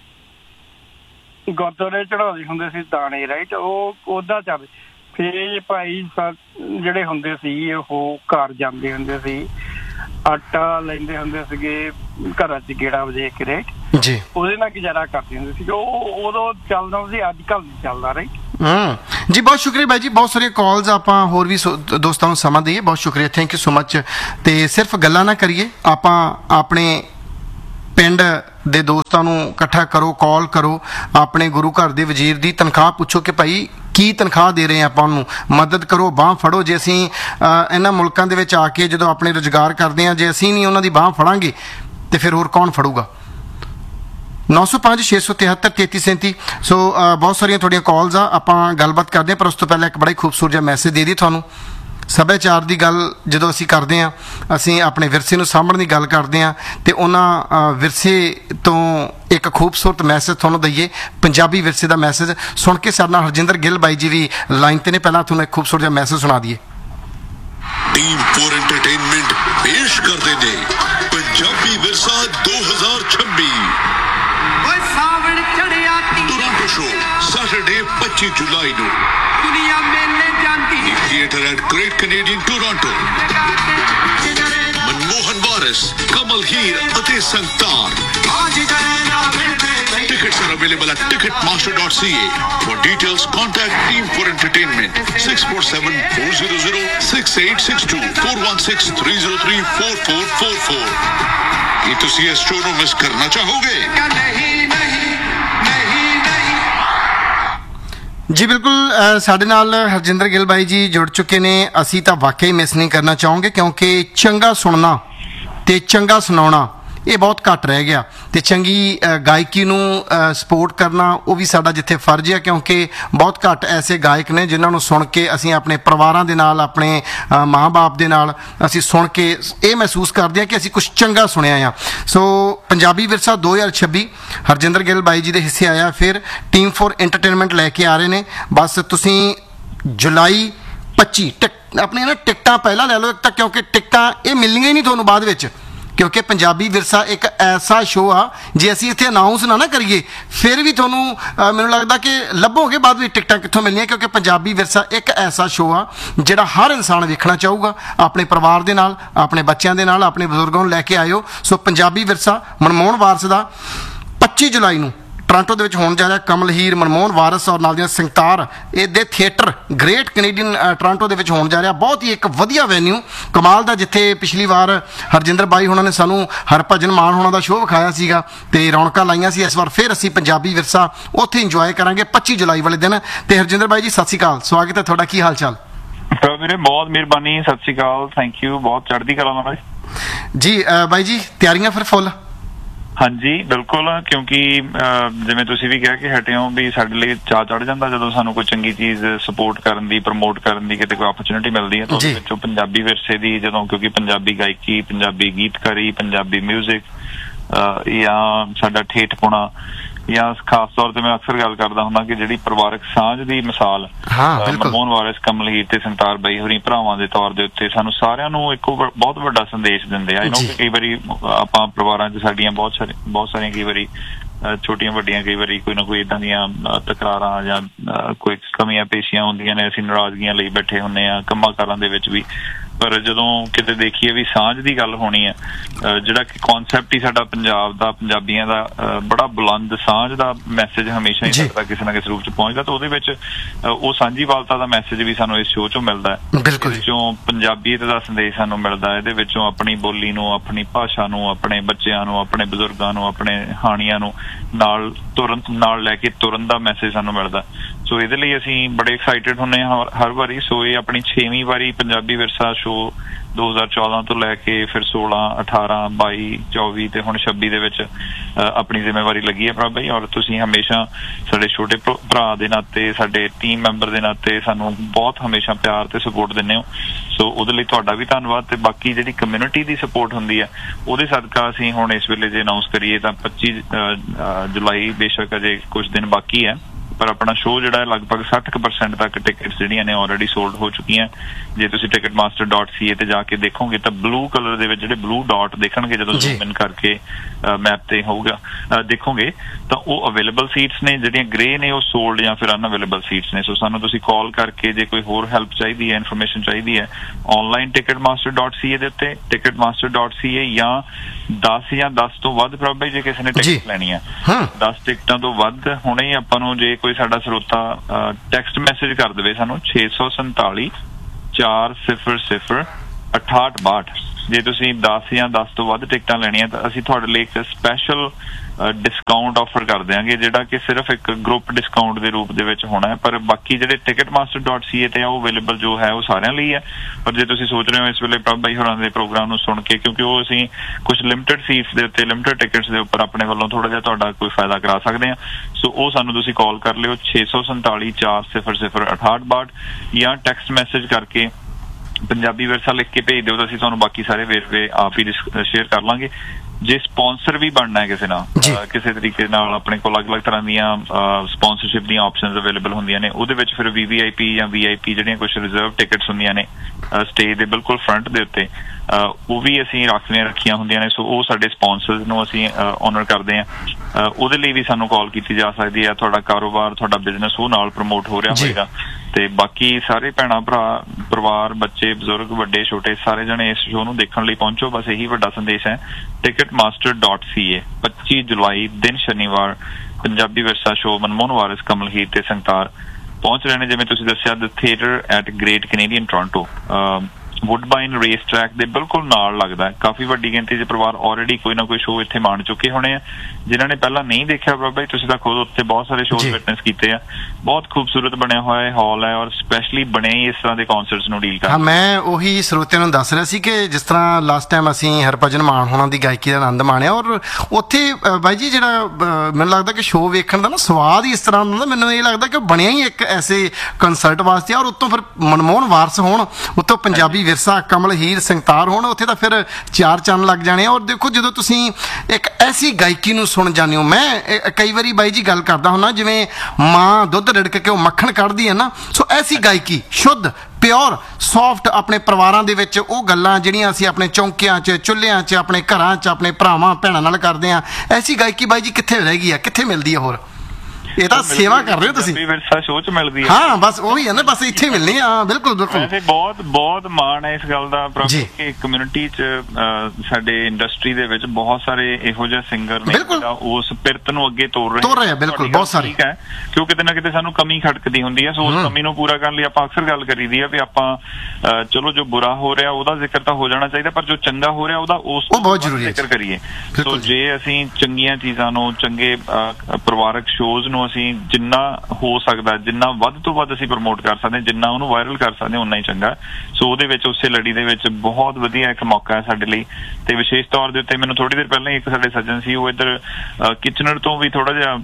ਗੁਰਦੁਆਰੇ ਚੜਾਉਂਦੇ ਹੁੰਦੇ ਸੀ ਦਾਣੇ, ਰਾਈਟ। ਉਹ ਉਹਦਾ ਚੱਲ ਫੇਰ ਭਾਈ ਜਿਹੜੇ ਹੁੰਦੇ ਸੀ ਉਹ ਘਰ ਜਾਂਦੇ ਹੁੰਦੇ ਸੀ, ਆਟਾ ਲੈਂਦੇ ਹੁੰਦੇ ਸੀਗੇ, ਘਰਾਂ 'ਚ ਗੇੜਾ ਵਜੇ ਕੇ ਰਾਈਟ ਜੀ ਉਹਦੇ ਨਾਲ ਗੁਜ਼ਾਰਾ ਕਰਦੇ ਹੁੰਦੇ ਸੀ। ਉਹ ਉਦੋਂ ਚੱਲਦਾ ਸੀ, ਅੱਜ ਕੱਲ੍ਹ ਨਹੀਂ ਚੱਲਦਾ ਰਾਈਟ। ਹੂੰ ਜੀ, ਬਹੁਤ ਸ਼ੁਕਰੀਆ ਬਾਈ ਜੀ, ਬਹੁਤ ਸਾਰੀਆਂ ਕਾਲਸ ਆਪਾਂ ਹੋਰ ਵੀ ਸੋ- ਦੋਸਤਾਂ ਨੂੰ ਸਮਾਂ ਦਈਏ। ਬਹੁਤ ਸ਼ੁਕਰੀਆ, ਥੈਂਕ ਯੂ ਸੋ ਮੱਚ। ਤੇ ਸਿਰਫ ਗੱਲਾਂ ਨਾ ਕਰੀਏ, ਆਪਾਂ ਆਪਣੇ ਪਿੰਡ ਦੇ ਦੋਸਤਾਂ ਨੂੰ ਇਕੱਠਾ ਕਰੋ, ਕਾਲ ਕਰੋ, ਆਪਣੇ ਗੁਰੂ ਘਰ ਦੇ ਵਜ਼ੀਰ ਦੀ ਤਨਖਾਹ ਪੁੱਛੋ ਕਿ ਭਾਈ ਕੀ ਤਨਖਾਹ ਦੇ ਰਹੇ ਆਪਾਂ ਉਹਨੂੰ, ਮਦਦ ਕਰੋ, ਬਾਂਹ ਫੜੋ। ਜੇ ਅਸੀਂ ਅ, ਇਹਨਾਂ ਮੁਲਕਾਂ ਦੇ ਵਿੱਚ ਆ ਕੇ ਜਦੋਂ ਆਪਣੇ ਰੁਜ਼ਗਾਰ ਕਰਦੇ ਹਾਂ, ਜੇ ਅਸੀਂ ਨਹੀਂ ਉਹਨਾਂ ਦੀ ਬਾਂਹ ਫੜਾਂਗੇ ਤੇ ਫਿਰ ਹੋਰ ਕੌਣ ਫੜੂਗਾ। ਨੌ ਸੌ ਪੰਜ ਛੇ ਸੌ ਤਿਹੱਤਰ ਤੇਤੀ ਸੈਂਤੀ। ਸੋ ਅ, ਬਹੁਤ ਸਾਰੀਆਂ ਤੁਹਾਡੀਆਂ ਕਾਲਸ ਆ, ਆਪਾਂ ਗੱਲਬਾਤ ਕਰਦੇ ਹਾਂ, ਪਰ ਉਸ ਤੋਂ ਪਹਿਲਾਂ ਇੱਕ ਬੜਾ ਹੀ ਖੂਬਸੂਰਤ ਜਿਹਾ ਮੈਸੇਜ ਦੇ ਦੀ ਤੁਹਾਨੂੰ। ਸੱਭਿਆਚਾਰ ਦੀ ਗੱਲ ਜਦੋਂ ਅਸੀਂ ਕਰਦੇ ਹਾਂ, ਅਸੀਂ ਆਪਣੇ ਵਿਰਸੇ ਨੂੰ ਸਾਂਭਣ ਦੀ ਗੱਲ ਕਰਦੇ ਹਾਂ, ਤੇ ਉਹਨਾਂ ਅ, ਵਿਰਸੇ ਤੋਂ ਇੱਕ ਖੂਬਸੂਰਤ ਮੈਸੇਜ ਤੁਹਾਨੂੰ ਦਈਏ, ਪੰਜਾਬੀ ਵਿਰਸੇ ਦਾ ਮੈਸੇਜ ਸੁਣ ਕੇ ਸਾਡੇ ਨਾਲ ਹਰਜਿੰਦਰ ਗਿੱਲ ਬਾਈ ਜੀ ਵੀ ਲਾਈਨ ਤੇ ਨੇ। ਪਹਿਲਾਂ ਤੁਹਾਨੂੰ ਇੱਕ ਖੂਬਸੂਰਤ ਜਿਹਾ ਮੈਸੇਜ ਸੁਣਾ ਦਈਏ। ਟੀਮ ਫੋਰ ਐਂਟਰਟੇਨਮੈਂਟ ਪੇਸ਼ ਕਰਦੇ ਨੇ ਪੰਜਾਬੀ ਵਿਰਸਾ ਦੋ ਹਜ਼ਾਰ ਛੱਬੀ ਓਏ ਸਾਵਣ ਚੜਿਆ ਤੀ ਟੋਰਾਂਟੋ ਸ਼ੋ ਸੈਟਰਡੇ ਪੱਚੀ ਜੁਲਾਈ ਨੂੰ ਦੁਨੀਆ ਮੇਲੇ ਜਾਂਦੀ theatre at great Canadian Toronto. Manmohan ਵਾਰਿਸ, ਕਮਲ ਹੀਰ ਅਤੇ ਸੰਗਤਾਰ। ਅੱਜ ਗਏ ਨਾ ਮਿਲਦੇ Tickets are available at ticketmaster dot c a. For details, contact Team for Entertainment six four seven, four zero zero, six eight six two, four one six, three zero three, four four four four. ਕੀ ਤੁਸੀਂ ਇਸ ਸ਼ੋਅ ਨੂੰ ਮਿਸ ਕਰਨਾ ਚਾਹੋਗੇ? ਨਹੀਂ ਨਹੀਂ ਨਹੀਂ ਨਹੀਂ। ਜੀ ਬਿਲਕੁਲ, ਅ, ਸਾਡੇ ਨਾਲ ਹਰਜਿੰਦਰ ਗਿੱਲ ਬਾਈ ਜੀ ਜੁੜ ਚੁੱਕੇ ਨੇ। ਅਸੀਂ ਤਾਂ ਵਾਕਈ ਮਿਸ ਨਹੀਂ ਕਰਨਾ ਚਾਹੋਗੇ, ਕਿਉਂਕਿ ਚੰਗਾ ਸੁਣਨਾ ਤੇ ਚੰਗਾ ਸੁਣਾਉਣਾ ਇਹ ਬਹੁਤ ਘੱਟ ਰਹਿ ਗਿਆ, ਤੇ ਚੰਗੀ ਅ, ਗਾਇਕੀ ਨੂੰ ਸਪੋਰਟ ਕਰਨਾ ਉਹ ਵੀ ਸਾਡਾ ਜਿੱਥੇ ਫਰਜ਼ ਹੈ, ਕਿਉਂਕਿ ਬਹੁਤ ਘੱਟ ਐਸੇ ਗਾਇਕ ਨੇ ਜਿਨ੍ਹਾਂ ਨੂੰ ਸੁਣ ਕੇ ਅਸੀਂ ਆਪਣੇ ਪਰਿਵਾਰਾਂ ਦੇ ਨਾਲ, ਆਪਣੇ ਅ, ਮਾਂ-ਬਾਪ ਦੇ ਨਾਲ ਅਸੀਂ ਸੁਣ ਕੇ ਇਹ ਮਹਿਸੂਸ ਕਰਦੇ ਹਾਂ ਕਿ ਅਸੀਂ ਕੁਝ ਚੰਗਾ ਸੁਣਿਆ ਆ। ਸੋ ਪੰਜਾਬੀ ਵਿਰਸਾ ਦੋ ਹਜ਼ਾਰ ਛੱਬੀ ਹਰਜਿੰਦਰ ਗਿੱਲ ਬਾਈ ਜੀ ਦੇ ਹਿੱਸੇ ਆਇਆ। ਫਿਰ ਟੀਮ ਫੋਰ ਐਂਟਰਟੇਨਮੈਂਟ ਲੈ ਕੇ ਆ ਰਹੇ ਨੇ। ਬਸ ਤੁਸੀਂ ਜੁਲਾਈ ਪੱਚੀ ਟਿਕ ਆਪਣੀਆਂ ਨਾ ਟਿਕਟਾਂ ਪਹਿਲਾਂ ਲੈ ਲਓ ਇੱਕ ਤਾਂ, ਕਿਉਂਕਿ ਟਿਕਟਾਂ ਇਹ ਮਿਲਣੀਆਂ ਹੀ ਨਹੀਂ ਤੁਹਾਨੂੰ ਬਾਅਦ ਵਿੱਚ, ਕਿਉਂਕਿ ਪੰਜਾਬੀ ਵਿਰਸਾ ਇੱਕ ਐਸਾ ਸ਼ੋਅ ਆ, ਜੇ ਅਸੀਂ ਇੱਥੇ ਅਨਾਉਂਸ ਨਾ ਨਾ ਕਰੀਏ ਫਿਰ ਵੀ ਤੁਹਾਨੂੰ ਅ, ਮੈਨੂੰ ਲੱਗਦਾ ਕਿ ਲੱਭੋਗੇ ਬਾਅਦ ਵਿੱਚ ਟਿਕਟਾਂ ਕਿੱਥੋਂ ਮਿਲਣੀਆਂ, ਕਿਉਂਕਿ ਪੰਜਾਬੀ ਵਿਰਸਾ ਇੱਕ ਐਸਾ ਸ਼ੋਅ ਆ ਜਿਹੜਾ ਹਰ ਇਨਸਾਨ ਵੇਖਣਾ ਚਾਹੂਗਾ, ਆਪਣੇ ਪਰਿਵਾਰ ਦੇ ਨਾਲ, ਆਪਣੇ ਬੱਚਿਆਂ ਦੇ ਨਾਲ, ਆਪਣੇ ਬਜ਼ੁਰਗਾਂ ਨੂੰ ਲੈ ਕੇ ਆਇਓ। ਸੋ ਪੰਜਾਬੀ ਵਿਰਸਾ ਮਨਮੋਹਨ ਵਾਰਸ ਦਾ ਪੱਚੀ ਜੁਲਾਈ ਨੂੰ ਟੋਰਾਂਟੋ ਦੇ ਵਿੱਚ ਹੋਣ ਜਾ ਰਿਹਾ। ਕਮਲ ਹੀਰ, ਮਨਮੋਹਨ ਵਾਰਸ ਔਰ ਨਾਲ ਦੀਆਂ ਸੰਗਤਾਰ ਇਹਦੇ ਥੀਏਟਰ ਗ੍ਰੇਟ ਕੈਨੇਡੀਅਨ ਟੋਰਾਂਟੋ ਦੇ ਵਿੱਚ ਹੋਣ ਜਾ ਰਿਹਾ। ਬਹੁਤ ਹੀ ਇੱਕ ਵਧੀਆ ਵੈਨਿਊ ਕਮਾਲ ਦਾ, ਜਿੱਥੇ ਪਿਛਲੀ ਵਾਰ ਹਰਜਿੰਦਰ ਬਾਈ ਹੋਣਾ ਨੇ ਸਾਨੂੰ ਹਰਭਜਨ ਮਾਨ ਹੋਣਾ ਦਾ ਸ਼ੋਅ ਵਿਖਾਇਆ ਸੀਗਾ ਤੇ ਰੌਣਕਾਂ ਲਾਈਆਂ ਸੀ। ਇਸ ਵਾਰ ਫਿਰ ਅਸੀਂ ਪੰਜਾਬੀ ਵਿਰਸਾ ਉੱਥੇ ਇੰਜੋਏ ਕਰਾਂਗੇ ਪੱਚੀ ਜੁਲਾਈ ਵਾਲੇ ਦਿਨ। ਤੇ ਹਰਜਿੰਦਰ ਬਾਈ ਜੀ ਸਤਿ ਸ਼੍ਰੀ ਅਕਾਲ, ਸਵਾਗਤ ਹੈ ਤੁਹਾਡਾ, ਕੀ ਹਾਲ ਚਾਲ? ਵੀਰੇ ਬਹੁਤ ਮਿਹਰਬਾਨੀ, ਸਤਿ ਸ਼੍ਰੀ ਅਕਾਲ, ਥੈਂਕ ਯੂ, ਬਹੁਤ ਚੜ੍ਹਦੀ ਕਲਾ ਨਾਲ ਜੀ। ਅ, ਬਾਈ ਜੀ ਤਿਆਰੀਆਂ ਫਿਰ ਫੁੱਲ? ਹਾਂਜੀ ਬਿਲਕੁਲ, ਕਿਉਂਕਿ ਜਿਵੇਂ ਤੁਸੀਂ ਵੀ ਕਹਿ ਕੇ ਹਟੇ ਹੋ ਵੀ ਸਾਡੇ ਲਈ ਚਾਅ ਚੜ੍ਹ ਜਾਂਦਾ ਜਦੋਂ ਸਾਨੂੰ ਕੋਈ ਚੰਗੀ ਚੀਜ਼ ਸਪੋਰਟ ਕਰਨ ਦੀ, ਪ੍ਰਮੋਟ ਕਰਨ ਦੀ ਕਿਤੇ ਕੋਈ ਓਪਰਚੁਨਿਟੀ ਮਿਲਦੀ ਹੈ ਤਾਂ ਉਹਦੇ ਵਿੱਚੋਂ ਪੰਜਾਬੀ ਵਿਰਸੇ ਦੀ, ਜਦੋਂ ਕਿਉਂਕਿ ਪੰਜਾਬੀ ਗਾਇਕੀ, ਪੰਜਾਬੀ ਗੀਤਕਾਰੀ, ਪੰਜਾਬੀ ਮਿਊਜ਼ਿਕ ਜਾਂ ਸਾਡਾ ਠੇਠਪੁਣਾ, ਜਾਂ ਖਾਸ ਤੌਰ ਤੇ ਮੈਂ ਅਕਸਰ ਗੱਲ ਕਰਦਾ ਹੁੰਦਾ ਕਿ ਜਿਹੜੀ ਪਰਿਵਾਰਕ ਸਾਂਝ ਦੀ ਮਿਸਾਲ ਮਨਮੋਹਨ ਵਾਰਿਸ, ਕਮਲ ਹੀਰ ਤੇ ਸੰਗਤਾਰ ਬਾਈ ਹੋਰੀ ਭਰਾਵਾਂ ਦੇ ਤੌਰ ਦੇ ਉੱਤੇ ਸਾਨੂੰ ਸਾਰਿਆਂ ਨੂੰ ਇੱਕੋ ਬਹੁਤ ਵੱਡਾ ਸੰਦੇਸ਼ ਦਿੰਦੇ ਆ। ਕਿ ਕਈ ਵਾਰੀ ਆਪਾਂ ਪਰਿਵਾਰਾਂ 'ਚ ਸਾਡੀਆਂ ਬਹੁਤ ਸਾਰੀ ਬਹੁਤ ਸਾਰੀਆਂ ਕਈ ਵਾਰੀ ਛੋਟੀਆਂ ਵੱਡੀਆਂ ਕਈ ਵਾਰੀ ਕੋਈ ਨਾ ਕੋਈ ਏਦਾਂ ਦੀਆਂ ਤਕਰਾਰਾਂ ਜਾਂ ਕੋਈ ਕਮੀਆਂ ਪੇਸ਼ੀਆਂ ਹੁੰਦੀਆਂ ਨੇ, ਅਸੀਂ ਨਾਰਾਜ਼ਗੀਆਂ ਲਈ ਬੈਠੇ ਹੁੰਦੇ ਆ ਕੰਮਾਂ ਕਾਰਾਂ ਦੇ ਵਿੱਚ ਵੀ। ਪਰ ਜਦੋਂ ਕਿਤੇ ਦੇਖੀਏ ਵੀ ਸਾਂਝ ਦੀ ਗੱਲ ਹੋਣੀ ਹੈ, ਜਿਹੜਾ ਕਿ ਕਨਸੈਪਟ ਹੀ ਸਾਡਾ ਪੰਜਾਬ ਦਾ, ਪੰਜਾਬੀਆਂ ਦਾ ਬੜਾ ਬੁਲੰਦ ਸਾਂਝ ਦਾ ਮੈਸੇਜ ਹਮੇਸ਼ਾ ਹੀ ਸਾਡਾ ਕਿਸੇ ਨਾ ਕਿਸੇ ਰੂਪ 'ਚ ਪਹੁੰਚਦਾ, ਤਾਂ ਉਹਦੇ ਵਿੱਚ ਉਹ ਸਾਂਝੀਵਾਲਤਾ ਦਾ ਮੈਸੇਜ ਵੀ ਸਾਨੂੰ ਇਸ ਸ਼ੋਅ 'ਚੋਂ ਮਿਲਦਾ ਹੈ। ਇਹਦੇ ਵਿੱਚੋਂ ਪੰਜਾਬੀਅਤ ਦਾ ਸੰਦੇਸ਼ ਸਾਨੂੰ ਮਿਲਦਾ, ਇਹਦੇ ਵਿੱਚੋਂ ਆਪਣੀ ਬੋਲੀ ਨੂੰ, ਆਪਣੀ ਭਾਸ਼ਾ ਨੂੰ, ਆਪਣੇ ਬੱਚਿਆਂ ਨੂੰ, ਆਪਣੇ ਬਜ਼ੁਰਗਾਂ ਨੂੰ, ਆਪਣੇ ਹਾਣੀਆਂ ਨੂੰ ਨਾਲ ਤੁਰਨ ਨਾਲ ਲੈ ਕੇ ਤੁਰਨ ਦਾ ਮੈਸੇਜ ਸਾਨੂੰ ਮਿਲਦਾ। ਸੋ ਇਹਦੇ ਲਈ ਅਸੀਂ ਬੜੇ ਐਕਸਾਈਟਿਡ ਹੁੰਦੇ ਹਾਂ ਹਰ ਵਾਰੀ। ਸੋ ਇਹ ਆਪਣੀ ਛੇਵੀਂ ਵਾਰੀ ਪੰਜਾਬੀ ਵਿਰਸਾ ਸ਼ੋਅ ਦੋ ਹਜ਼ਾਰ ਚੌਦਾਂ ਤੋਂ ਲੈ ਕੇ ਫਿਰ ਸੋਲਾਂ, ਅਠਾਰਾਂ, ਬਾਈ, ਚੌਵੀ ਤੇ ਹੁਣ ਛੱਬੀ ਦੇ ਵਿੱਚ ਆਪਣੀ ਜ਼ਿੰਮੇਵਾਰੀ ਲੱਗੀ ਹੈ ਪ੍ਰਭ ਭਾਈ। ਔਰ ਤੁਸੀਂ ਹਮੇਸ਼ਾ ਸਾਡੇ ਛੋਟੇ ਭਰਾ ਦੇ ਨਾਤੇ, ਸਾਡੇ ਟੀਮ ਮੈਂਬਰ ਦੇ ਨਾਤੇ ਸਾਨੂੰ ਬਹੁਤ ਹਮੇਸ਼ਾ ਪਿਆਰ ਤੇ ਸਪੋਰਟ ਦਿੰਦੇ ਹੋ। ਸੋ ਉਹਦੇ ਲਈ ਤੁਹਾਡਾ ਵੀ ਧੰਨਵਾਦ। ਤੇ ਬਾਕੀ ਜਿਹੜੀ ਕਮਿਊਨਿਟੀ ਦੀ ਸਪੋਰਟ ਹੁੰਦੀ ਹੈ ਉਹਦੇ ਸਦਕਾ ਅਸੀਂ ਹੁਣ ਇਸ ਵੇਲੇ ਜੇ ਅਨਾਉਂਸ ਕਰੀਏ ਤਾਂ ਪੱਚੀ ਜੁਲਾਈ, ਬੇਸ਼ੱਕ ਅਜੇ ਕੁਝ ਦਿਨ ਬਾਕੀ ਹੈ, ਉੱਪਰ ਆਪਣਾ ਸ਼ੋਅ ਜਿਹੜਾ ਹੈ ਲਗਭਗ ਸੱਠ ਕੁ ਪਰਸੈਂਟ ਤੱਕ ਟਿਕਟਸ ਜਿਹੜੀਆਂ ਨੇ ਆਲਰੇਡੀ ਸੋਲਡ ਹੋ ਚੁੱਕੀਆਂ। ਜੇ ਤੁਸੀਂ ਟਿਕਟ ਮਾਸਟਰ ਡਾਟ ਸੀ ਏ ਤੇ ਜਾ ਕੇ ਦੇਖੋਗੇ ਤਾਂ ਬਲੂ ਕਲਰ ਦੇ ਵਿੱਚ ਜਿਹੜੇ ਬਲੂ ਡਾਟ ਦੇਖਣਗੇ ਜਦੋਂ ਜ਼ੂਮ ਇਨ ਕਰਕੇ ਮੈਪ ਤੇ ਹੋਊਗਾ ਦੇਖੋਗੇ ਤਾਂ ਉਹ ਅਵੇਲੇਬਲ ਸੀਟਸ ਨੇ, ਜਿਹੜੀਆਂ ਗ੍ਰੇ ਨੇ ਉਹ ਸੋਲਡ ਜਾਂ ਫਿਰ ਅਨਅਵੇਲੇਬਲ ਸੀਟਸ ਨੇ। ਸੋ ਸਾਨੂੰ ਤੁਸੀਂ ਕਾਲ ਕਰਕੇ ਜੇ ਕੋਈ ਹੋਰ ਹੈਲਪ ਚਾਹੀਦੀ ਹੈ, ਇਨਫੋਰਮੇਸ਼ਨ ਚਾਹੀਦੀ ਹੈ, ਆਨਲਾਈਨ ਟਿਕਟ ਮਾਸਟਰ ਡਾਟ ਸੀ ਏ ਦੇ ਉੱਤੇ ਟਿਕਟ ਮਾਸਟਰ ਡਾਟ ਸੀ ਏ ਜਾਂ ਦਸ ਜਾਂ ਦਸ ਤੋਂ ਵੱਧ ਪ੍ਰੋਬੇਬਲੀ ਜੇ ਕਿਸੇ ਨੇ ਟਿਕਟ ਲੈਣੀ ਹੈ ਦਸ ਟਿਕਟਾਂ ਤੋਂ ਵੱਧ ਹੁਣੇ ਹੀ ਆਪਾਂ ਨੂੰ ਜੇ ਕੋਈ ਸਾਡਾ ਸਰੋਤਾ ਟੈਕਸਟ ਮੈਸੇਜ ਕਰ ਦੇਵੇ ਸਾਨੂੰ ਛੇ ਸੌ ਸੰਤਾਲੀ ਚਾਰ ਸਿਫਰ ਸਿਫਰ ਅਠਾਹਠ ਬਾਹਠ। ਜੇ ਤੁਸੀਂ ਦਸ ਜਾਂ ਦਸ ਤੋਂ ਵੱਧ ਟਿਕਟਾਂ ਲੈਣੀਆਂ ਤਾਂ ਅਸੀਂ ਤੁਹਾਡੇ ਲਈ ਇੱਕ ਸਪੈਸ਼ਲ ਡਿਸਕਾਊਂਟ ਆਫਰ ਕਰ ਦਿਆਂਗੇ, ਜਿਹੜਾ ਕਿ ਸਿਰਫ ਇੱਕ ਗਰੁੱਪ ਡਿਸਕਾਊਂਟ ਦੇ ਰੂਪ ਦੇ ਵਿੱਚ ਹੋਣਾ ਹੈ। ਪਰ ਬਾਕੀ ਜਿਹੜੇ ਟਿਕਟ ਮਾਸਟਰ ਡਾਟ ਸੀ ਏ ਤੇ ਆ ਉਹ ਅਵੇਲੇਬਲ ਜੋ ਹੈ ਉਹ ਸਾਰਿਆਂ ਲਈ ਹੈ। ਪਰ ਜੇ ਤੁਸੀਂ ਸੋਚ ਰਹੇ ਹੋ ਇਸ ਵੇਲੇ ਪ੍ਰਭ ਬਾਈ ਹੋਰਾਂ ਦੇ ਪ੍ਰੋਗਰਾਮ ਨੂੰ ਸੁਣ ਕੇ, ਕਿਉਂਕਿ ਉਹ ਅਸੀਂ ਕੁਝ ਲਿਮਟਿਡ ਸੀਟਸ ਦੇ ਉੱਤੇ ਲਿਮਟਿਡ ਟਿਕਟਸ ਦੇ ਉੱਪਰ ਆਪਣੇ ਵੱਲੋਂ ਥੋੜਾ ਜਿਹਾ ਤੁਹਾਡਾ ਕੋਈ ਫਾਇਦਾ ਕਰਾ ਸਕਦੇ ਹਾਂ। ਸੋ ਉਹ ਸਾਨੂੰ ਤੁਸੀਂ ਕਾਲ ਕਰ ਲਿਓ ਛੇ ਸੌ ਸੰਤਾਲੀ ਚਾਰ ਸਿਫਰ ਸਿਫਰ ਅਠਾਹਠ ਬਾਹਠ ਜਾਂ ਟੈਕਸਟ ਮੈਸੇਜ ਕਰਕੇ ਪੰਜਾਬੀ ਵਿਰਸਾ ਲਿਖ ਕੇ ਭੇਜ ਦਿਓ ਤਾਂ ਅਸੀਂ ਤੁਹਾਨੂੰ ਬਾਕੀ ਸਾਰੇ ਵੇਰਵੇ ਆਪ ਹੀ ਸ਼ੇਅਰ ਕਰ ਲਾਂਗੇ। ਜੇ ਸਪਾਂਸਰ ਵੀ ਬਣਨਾ ਹੈ ਕਿਸੇ ਨਾਲ, ਕਿਸੇ ਤਰੀਕੇ ਨਾਲ ਆਪਣੇ ਕੋਲ ਅਲੱਗ-ਅਲੱਗ ਤਰ੍ਹਾਂ ਦੀਆਂ ਸਪਾਂਸਰਸ਼ਿਪ ਦੀਆਂ ਆਪਸ਼ਨਸ ਅਵੇਲੇਬਲ ਹੁੰਦੀਆਂ ਨੇ। ਉਹਦੇ ਵਿੱਚ ਫਿਰ ਵੀ ਵੀ ਆਈ ਪੀ ਜਾਂ ਵੀ ਆਈ ਪੀ ਜਿਹੜੀਆਂ ਕੁਝ ਰਿਜ਼ਰਵ ਟਿਕਟਸ ਹੁੰਦੀਆਂ ਨੇ ਸਟੇਜ ਦੇ ਬਿਲਕੁਲ ਫਰੰਟ ਦੇ ਉੱਤੇ, ਉਹ ਵੀ ਅਸੀਂ ਰੱਖਦੀਆਂ ਰੱਖੀਆਂ ਹੁੰਦੀਆਂ ਨੇ। ਸੋ ਉਹ ਸਾਡੇ ਸਪਾਂਸਰਸ ਨੂੰ ਅਸੀਂ ਆਨਰ ਕਰਦੇ ਹਾਂ। ਉਹਦੇ ਲਈ ਵੀ ਸਾਨੂੰ ਕਾਲ ਕੀਤੀ ਜਾ ਸਕਦੀ ਹੈ। ਤੁਹਾਡਾ ਕਾਰੋਬਾਰ, ਤੁਹਾਡਾ ਬਿਜ਼ਨਸ ਉਹ ਨਾਲ ਪ੍ਰਮੋਟ ਹੋ ਰਿਹਾ ਹੋਏਗਾ। ਤੇ ਬਾਕੀ ਸਾਰੇ ਭੈਣਾਂ ਭਰਾ, ਪਰਿਵਾਰ, ਬੱਚੇ, ਬਜ਼ੁਰਗ, ਵੱਡੇ ਛੋਟੇ ਸਾਰੇ ਜਣੇ ਇਸ ਸ਼ੋਅ ਨੂੰ ਦੇਖਣ ਲਈ ਪਹੁੰਚੋ। ਬਸ ਇਹੀ ਵੱਡਾ ਸੰਦੇਸ਼ ਹੈ। ਟਿਕਟ ਮਾਸਟਰ ਡਾਟ ਸੀ ਏ ਪੱਚੀ ਜੁਲਾਈ ਦਿਨ ਸ਼ਨੀਵਾਰ ਪੰਜਾਬੀ ਵਿਰਸਾ ਸ਼ੋਅ ਮਨਮੋਹਨ ਵਾਰਿਸ, ਕਮਲਹੀਰ ਤੇ ਸੰਗਤਾਰ ਪਹੁੰਚ ਰਹੇ ਨੇ। ਜਿਵੇਂ ਤੁਸੀਂ ਦੱਸਿਆ ਦ theatre at great Canadian Toronto ਵੁੱਡਬਾਈਨ race track ਦੇ ਬਿਲਕੁਲ ਨਾਲ ਲੱਗਦਾ ਹੈ। ਕਾਫੀ ਵੱਡੀ ਗਿਣਤੀ ਦੇ ਪਰਿਵਾਰ ਆਲਰੇਡੀ ਕੋਈ ਨਾ ਕੋਈ ਸ਼ੋਅ ਇੱਥੇ ਮਾਣ ਚੁੱਕੇ ਹੋਣੇ ਆ। ਜਿਨ੍ਹਾਂ ਨੇ ਪਹਿਲਾਂ ਨਹੀਂ ਦੇਖਿਆ ਬਾਬਾ, ਤੁਸੀਂ ਤਾਂ ਖੁਦ ਉੱਥੇ ਬਹੁਤ ਸਾਰੇ ਸ਼ੋਅ ਵਿਟਨੈਸ ਕੀਤੇ ਆ। ਬਹੁਤ ਖੂਬਸੂਰਤ ਬਣਿਆ ਹੋਇਆ ਇਹ ਹਾਲ ਹੈ ਔਰ ਸਪੈਸ਼ਲੀ ਬਣੇ ਹੀ ਇਸ ਤਰ੍ਹਾਂ ਦੇ ਕਨਸਰਟਸ ਨੂੰ ਡੀਲ ਕਰ। ਹਾਂ, ਮੈਂ ਉਹੀ ਸਰੋਤਿਆਂ ਨੂੰ ਦੱਸ ਰਿਹਾ ਸੀ ਕਿ ਜਿਸ ਤਰ੍ਹਾਂ ਲਾਸਟ ਟਾਈਮ ਅਸੀਂ ਹਰਭਜਨ ਮਾਨ ਹੋਣਾ ਦੀ ਗਾਇਕੀ ਦਾ ਆਨੰਦ ਮਾਣਿਆ ਔਰ ਉੱਥੇ ਬਾਈ ਜੀ ਜਿਹੜਾ ਮੈਨੂੰ ਲੱਗਦਾ ਕਿ ਸ਼ੋਅ ਵੇਖਣ ਦਾ ਨਾ ਸਵਾਦ ਹੀ ਇਸ ਤਰ੍ਹਾਂ ਹੁੰਦਾ। ਮੈਨੂੰ ਇਹ ਲੱਗਦਾ ਕਿ ਬਣਿਆ ਹੀ ਇੱਕ ਐਸੇ ਕੰਸਰਟ ਵਾਸਤੇ ਔਰ ਉੱਤੋਂ ਫਿਰ ਮਨਮੋਹਨ ਵਾਰਸ ਹੋਣ, ਉੱਤੋਂ ਪੰਜਾਬੀ ਵਿਰਸਾ, ਕਮਲਹੀਰ, ਸੰਗਤਾਰ ਹੋਣ, ਉੱਥੇ ਤਾਂ ਫਿਰ ਚਾਰ ਚੰਨ ਲੱਗ ਜਾਣੇ। ਔਰ ਦੇਖੋ ਜਦੋਂ ਤੁਸੀਂ ਇੱਕ ਐਸੀ ਗਾਇਕੀ ਨੂੰ ਸੁਣ ਜਾਂਦੇ ਹੋ, ਮੈਂ ਕਈ ਵਾਰੀ ਬਾਈ ਜੀ ਗੱਲ ਕਰਦਾ ਹੁੰਦਾ ਜਿਵੇਂ ਮਾਂ ਦੁੱਧ ਰਿੜਕ ਕੇ ਉਹ ਮੱਖਣ ਕੱਢਦੀ ਹੈ ਨਾ, ਸੋ ਐਸੀ ਗਾਇਕੀ ਸ਼ੁੱਧ, ਪਿਓਰ, ਸੌਫਟ, ਆਪਣੇ ਪਰਿਵਾਰਾਂ ਦੇ ਵਿੱਚ ਉਹ ਗੱਲਾਂ ਜਿਹੜੀਆਂ ਅਸੀਂ ਆਪਣੇ ਚੌਂਕਿਆਂ 'ਚ, ਚੁੱਲ੍ਹਿਆਂ 'ਚ, ਆਪਣੇ ਘਰਾਂ 'ਚ ਆਪਣੇ ਭਰਾਵਾਂ ਭੈਣਾਂ ਨਾਲ ਕਰਦੇ ਹਾਂ, ਐਸੀ ਗਾਇਕੀ ਬਾਈ ਜੀ ਕਿੱਥੇ ਰਹਿ ਗਈ ਆ, ਕਿੱਥੇ ਮਿਲਦੀ ਆ? ਹੋਰ ਇਹ ਤਾਂ ਸੇਵਾ ਕਰ ਰਹੇ ਹੋ ਤੁਸੀਂ। ਵਿਰਸਾ ਸ਼ੋਅ 'ਚ ਮਿਲਦੀ ਹੈ। ਹਾਂ, ਬਸ ਉਹੀ ਹੈ ਨਾ, ਬਸ ਇੱਥੇ ਮਿਲਣੀ ਆ। ਬਿਲਕੁਲ ਬਿਲਕੁਲ। ਵੈਸੇ ਬਹੁਤ ਬਹੁਤ ਮਾਣ ਹੈ ਇਸ ਗੱਲ ਦਾ ਕਿ ਕਮਿਊਨਿਟੀ 'ਚ ਸਾਡੇ ਇੰਡਸਟਰੀ ਦੇ ਵਿੱਚ ਬਹੁਤ ਸਾਰੇ ਇਹੋ ਜਿਹੇ ਸਿੰਗਰ ਨੇ ਜਿਹੜਾ ਉਸ ਪਿਰਤ ਨੂੰ ਅੱਗੇ ਤੋਰ ਰਹੇ ਤੋਰ ਰਹੇ ਆ। ਬਿਲਕੁਲ, ਬਹੁਤ ਸਾਰੇ। ਠੀਕ ਹੈ, ਕਿਉਂ ਕਿਤੇ ਨਾ ਕਿਤੇ ਸਾਨੂੰ ਕਮੀ ਖਟਕਦੀ ਹੁੰਦੀ ਹੈ। ਸੋ ਉਸ ਕਮੀ ਨੂੰ ਪੂਰਾ ਕਰਨ ਲਈ ਆਪਾਂ ਅਕਸਰ ਗੱਲ ਕਰੀਦੀ ਆ ਵੀ ਆਪਾਂ ਚਲੋ ਜੋ ਬੁਰਾ ਹੋ ਰਿਹਾ ਉਹਦਾ ਜ਼ਿਕਰ ਤਾਂ ਹੋ ਜਾਣਾ ਚਾਹੀਦਾ, ਪਰ ਜੋ ਚੰਗਾ ਹੋ ਰਿਹਾ ਉਹਦਾ ਉਸ ਬਹੁਤ ਜ਼ਰੂਰੀ ਜ਼ਿਕਰ ਕਰੀਏ। ਸੋ ਜੇ ਅਸੀਂ ਚੰਗੀਆਂ ਚੀਜ਼ਾਂ ਨੂੰ, ਚੰਗੇ ਪਰਿਵਾਰਕ ਸ਼ੋਜ਼ ਨੂੰ ਅਸੀਂ ਜਿੰਨਾ ਹੋ ਸਕਦਾ, ਜਿੰਨਾ ਵੱਧ ਤੋਂ ਵੱਧ ਅਸੀਂ ਪ੍ਰਮੋਟ ਕਰ ਸਕਦੇ, ਜਿੰਨਾ ਉਹਨੂੰ ਵਾਇਰਲ ਕਰ ਸਕਦੇ, ਉਨਾ ਹੀ ਚੰਗਾ। ਸੋ ਉਹਦੇ ਵਿੱਚ ਉਸੇ ਲੜੀ ਦੇ ਵਿੱਚ ਬਹੁਤ ਵਧੀਆ ਇੱਕ ਮੌਕਾ ਹੈ ਸਾਡੇ ਲਈ। ਤੇ ਵਿਸ਼ੇਸ਼ ਤੌਰ ਦੇ ਉੱਤੇ ਮੈਨੂੰ ਥੋੜੀ ਦੇਰ ਪਹਿਲਾਂ ਹੀ ਇੱਕ ਸਾਡੇ ਸੱਜਣ ਸੀ, ਉਹ ਇੱਧਰ ਕਿਚਨਰ ਤੋਂ ਵੀ ਥੋੜਾ ਜਿਹਾ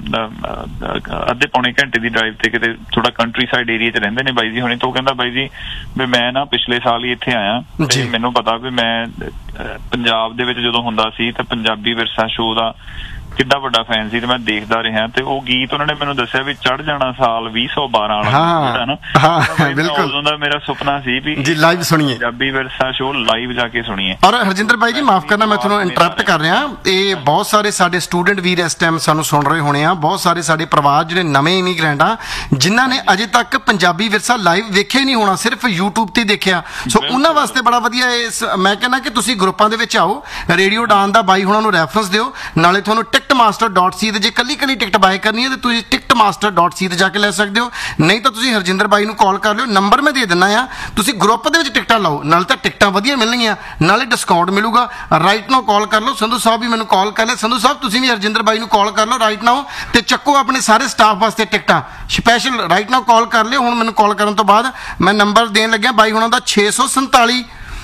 ਅੱਧੇ ਪੌਣੇ ਘੰਟੇ ਦੀ ਡਰਾਈਵ ਤੇ ਕਿਤੇ ਥੋੜਾ ਕੰਟਰੀ ਸਾਈਡ ਏਰੀਆ 'ਚ ਰਹਿੰਦੇ ਨੇ ਬਾਈ ਜੀ ਹੁਣੇ। ਤੋਂ ਕਹਿੰਦਾ ਬਾਈ ਜੀ ਵੀ ਮੈਂ ਨਾ ਪਿਛਲੇ ਸਾਲ ਹੀ ਇੱਥੇ ਆਇਆ ਤੇ ਮੈਨੂੰ ਪਤਾ ਵੀ ਮੈਂ ਪੰਜਾਬ ਦੇ ਵਿੱਚ ਜਦੋਂ ਹੁੰਦਾ ਸੀ ਤਾਂ ਪੰਜਾਬੀ ਵਿਰਸਾ ਸ਼ੋਅ ਦਾ ਕਿੱਡਾ ਵੱਡਾ ਫੈਨ ਸੀ ਤੇ ਮੈਂ ਦੇਖਦਾ ਰਿਹਾ। ਤੇ ਉਹ ਗੀਤ ਉਹਨਾਂ ਨੇ ਮੈਨੂੰ ਦੱਸਿਆ ਵੀ ਚੜ ਜਾਣਾ ਸਾਲ ਵੀਹ ਸੌ ਬਾਰਾਂ ਵਾਲਾ ਨਾ, ਉਦੋਂ ਦਾ ਮੇਰਾ ਸੁਪਨਾ ਸੀ ਵੀ ਜੀ ਲਾਈਵ ਸੁਣੀਏ, ਪੰਜਾਬੀ ਵਿਰਸਾ ਸ਼ੋਅ ਲਾਈਵ ਜਾ ਕੇ ਸੁਣੀਏ। ਔਰ ਹਰਜਿੰਦਰ ਬਾਈ ਜੀ ਮਾਫ ਕਰਨਾ, ਮੈਂ ਤੁਹਾਨੂੰ ਇੰਟਰਪਟ ਕਰ ਰਿਹਾ। ਇਹ ਬਹੁਤ ਸਾਰੇ ਸਾਡੇ ਸਟੂਡੈਂਟ ਵੀਰ ਇਸ ਟਾਈਮ ਸਾਨੂੰ ਸੁਣ ਰਹੇ ਹੋਣੇ ਆ, ਬਹੁਤ ਸਾਰੇ ਸਾਡੇ ਪਰਿਵਾਰ ਜਿਹੜੇ ਨਵੇਂ ਇਮੀਗ੍ਰੈਂਟ ਆ ਜਿਨ੍ਹਾਂ ਨੇ ਅਜੇ ਤੱਕ ਪੰਜਾਬੀ ਵਿਰਸਾ ਲਾਈਵ ਵੇਖਿਆ ਨਹੀਂ ਹੋਣਾ, ਸਿਰਫ YouTube ਤੇ ਦੇਖਿਆ। ਸੋ ਉਹਨਾਂ ਵਾਸਤੇ ਬੜਾ ਵਧੀਆ ਇਸ ਮੈਂ ਕਹਿੰਦਾ ਕਿ ਤੁਸੀਂ ਗਰੁੱਪਾਂ ਦੇ ਵਿੱਚ ਆਓ, ਰੇਡੀਓ ਡਾਨ ਦਾ ਬਾਈ ਹੁਣਾਂ ਨੂੰ ਰੈਫਰੈਂਸ ਦਿਓ, ਨਾਲੇ ਤੁਹਾਨੂੰ ਟਿਕਟ ਮਾਸਟਰ ਡਾਟ ਸੀ ਤੇ ਜੇ ਕੱਲੀ ਕੱਲੀ ਟਿਕਟ ਬਾਏ ਕਰਨੀ ਹੈ ਤੇ ਤੁਸੀਂ ਟਿਕਟ ਮਾਸਟਰ ਡਾਟ ਸੀ ਤੇ ਜਾ ਕੇ ਲੈ ਸਕਦੇ ਹੋ। ਨਹੀਂ ਤਾਂ ਤੁਸੀਂ ਹਰਜਿੰਦਰ ਬਾਈ ਨੂੰ ਕਾਲ ਕਰ ਲਿਓ, ਨੰਬਰ ਮੈਂ ਦੇ ਦਿੰਦਾ ਆ। ਤੁਸੀਂ ਗਰੁੱਪ ਦੇ ਵਿੱਚ ਟਿਕਟਾਂ ਲਾਓ, ਨਾਲੇ ਤਾਂ ਟਿਕਟਾਂ ਵਧੀਆ ਮਿਲਣਗੀਆਂ, ਨਾਲੇ ਡਿਸਕਾਊਂਟ ਮਿਲੂਗਾ। ਰਾਈਟ ਨਾਓ ਕਾਲ ਕਰ ਲਓ। ਸੰਧੂ ਸਾਹਿਬ ਵੀ ਮੈਨੂੰ ਕਾਲ ਕਰ ਲਿਆ। ਸੰਧੂ ਸਾਹਿਬ ਤੁਸੀਂ ਵੀ ਹਰਜਿੰਦਰ ਬਾਈ ਨੂੰ ਕਾਲ ਕਰ ਲਓ ਰਾਈਟ ਨਾਓ ਤੇ ਚੱਕੋ ਆਪਣੇ ਸਾਰੇ ਸਟਾਫ ਵਾਸਤੇ ਟਿਕਟਾਂ ਸਪੈਸ਼ਲ। ਰਾਈਟ ਨਾਓ ਕਾਲ ਕਰ ਲਿਓ। ਹੁਣ ਮੈਨੂੰ ਕਾਲ ਕਰਨ ਤੋਂ ਬਾਅਦ ਮੈਂ ਨੰਬਰ ਦੇਣ ਲੱਗਿਆ ਬਾਈ ਹੁਣਾਂ ਦਾ ਛੇ ਸੌ ਸੰਤਾਲੀ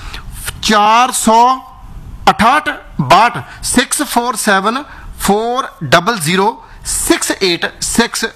ਚਾਰ ਸੌ ਅਠਾਹਠ ਬਾਹਠ six four seven four zero zero six eight six two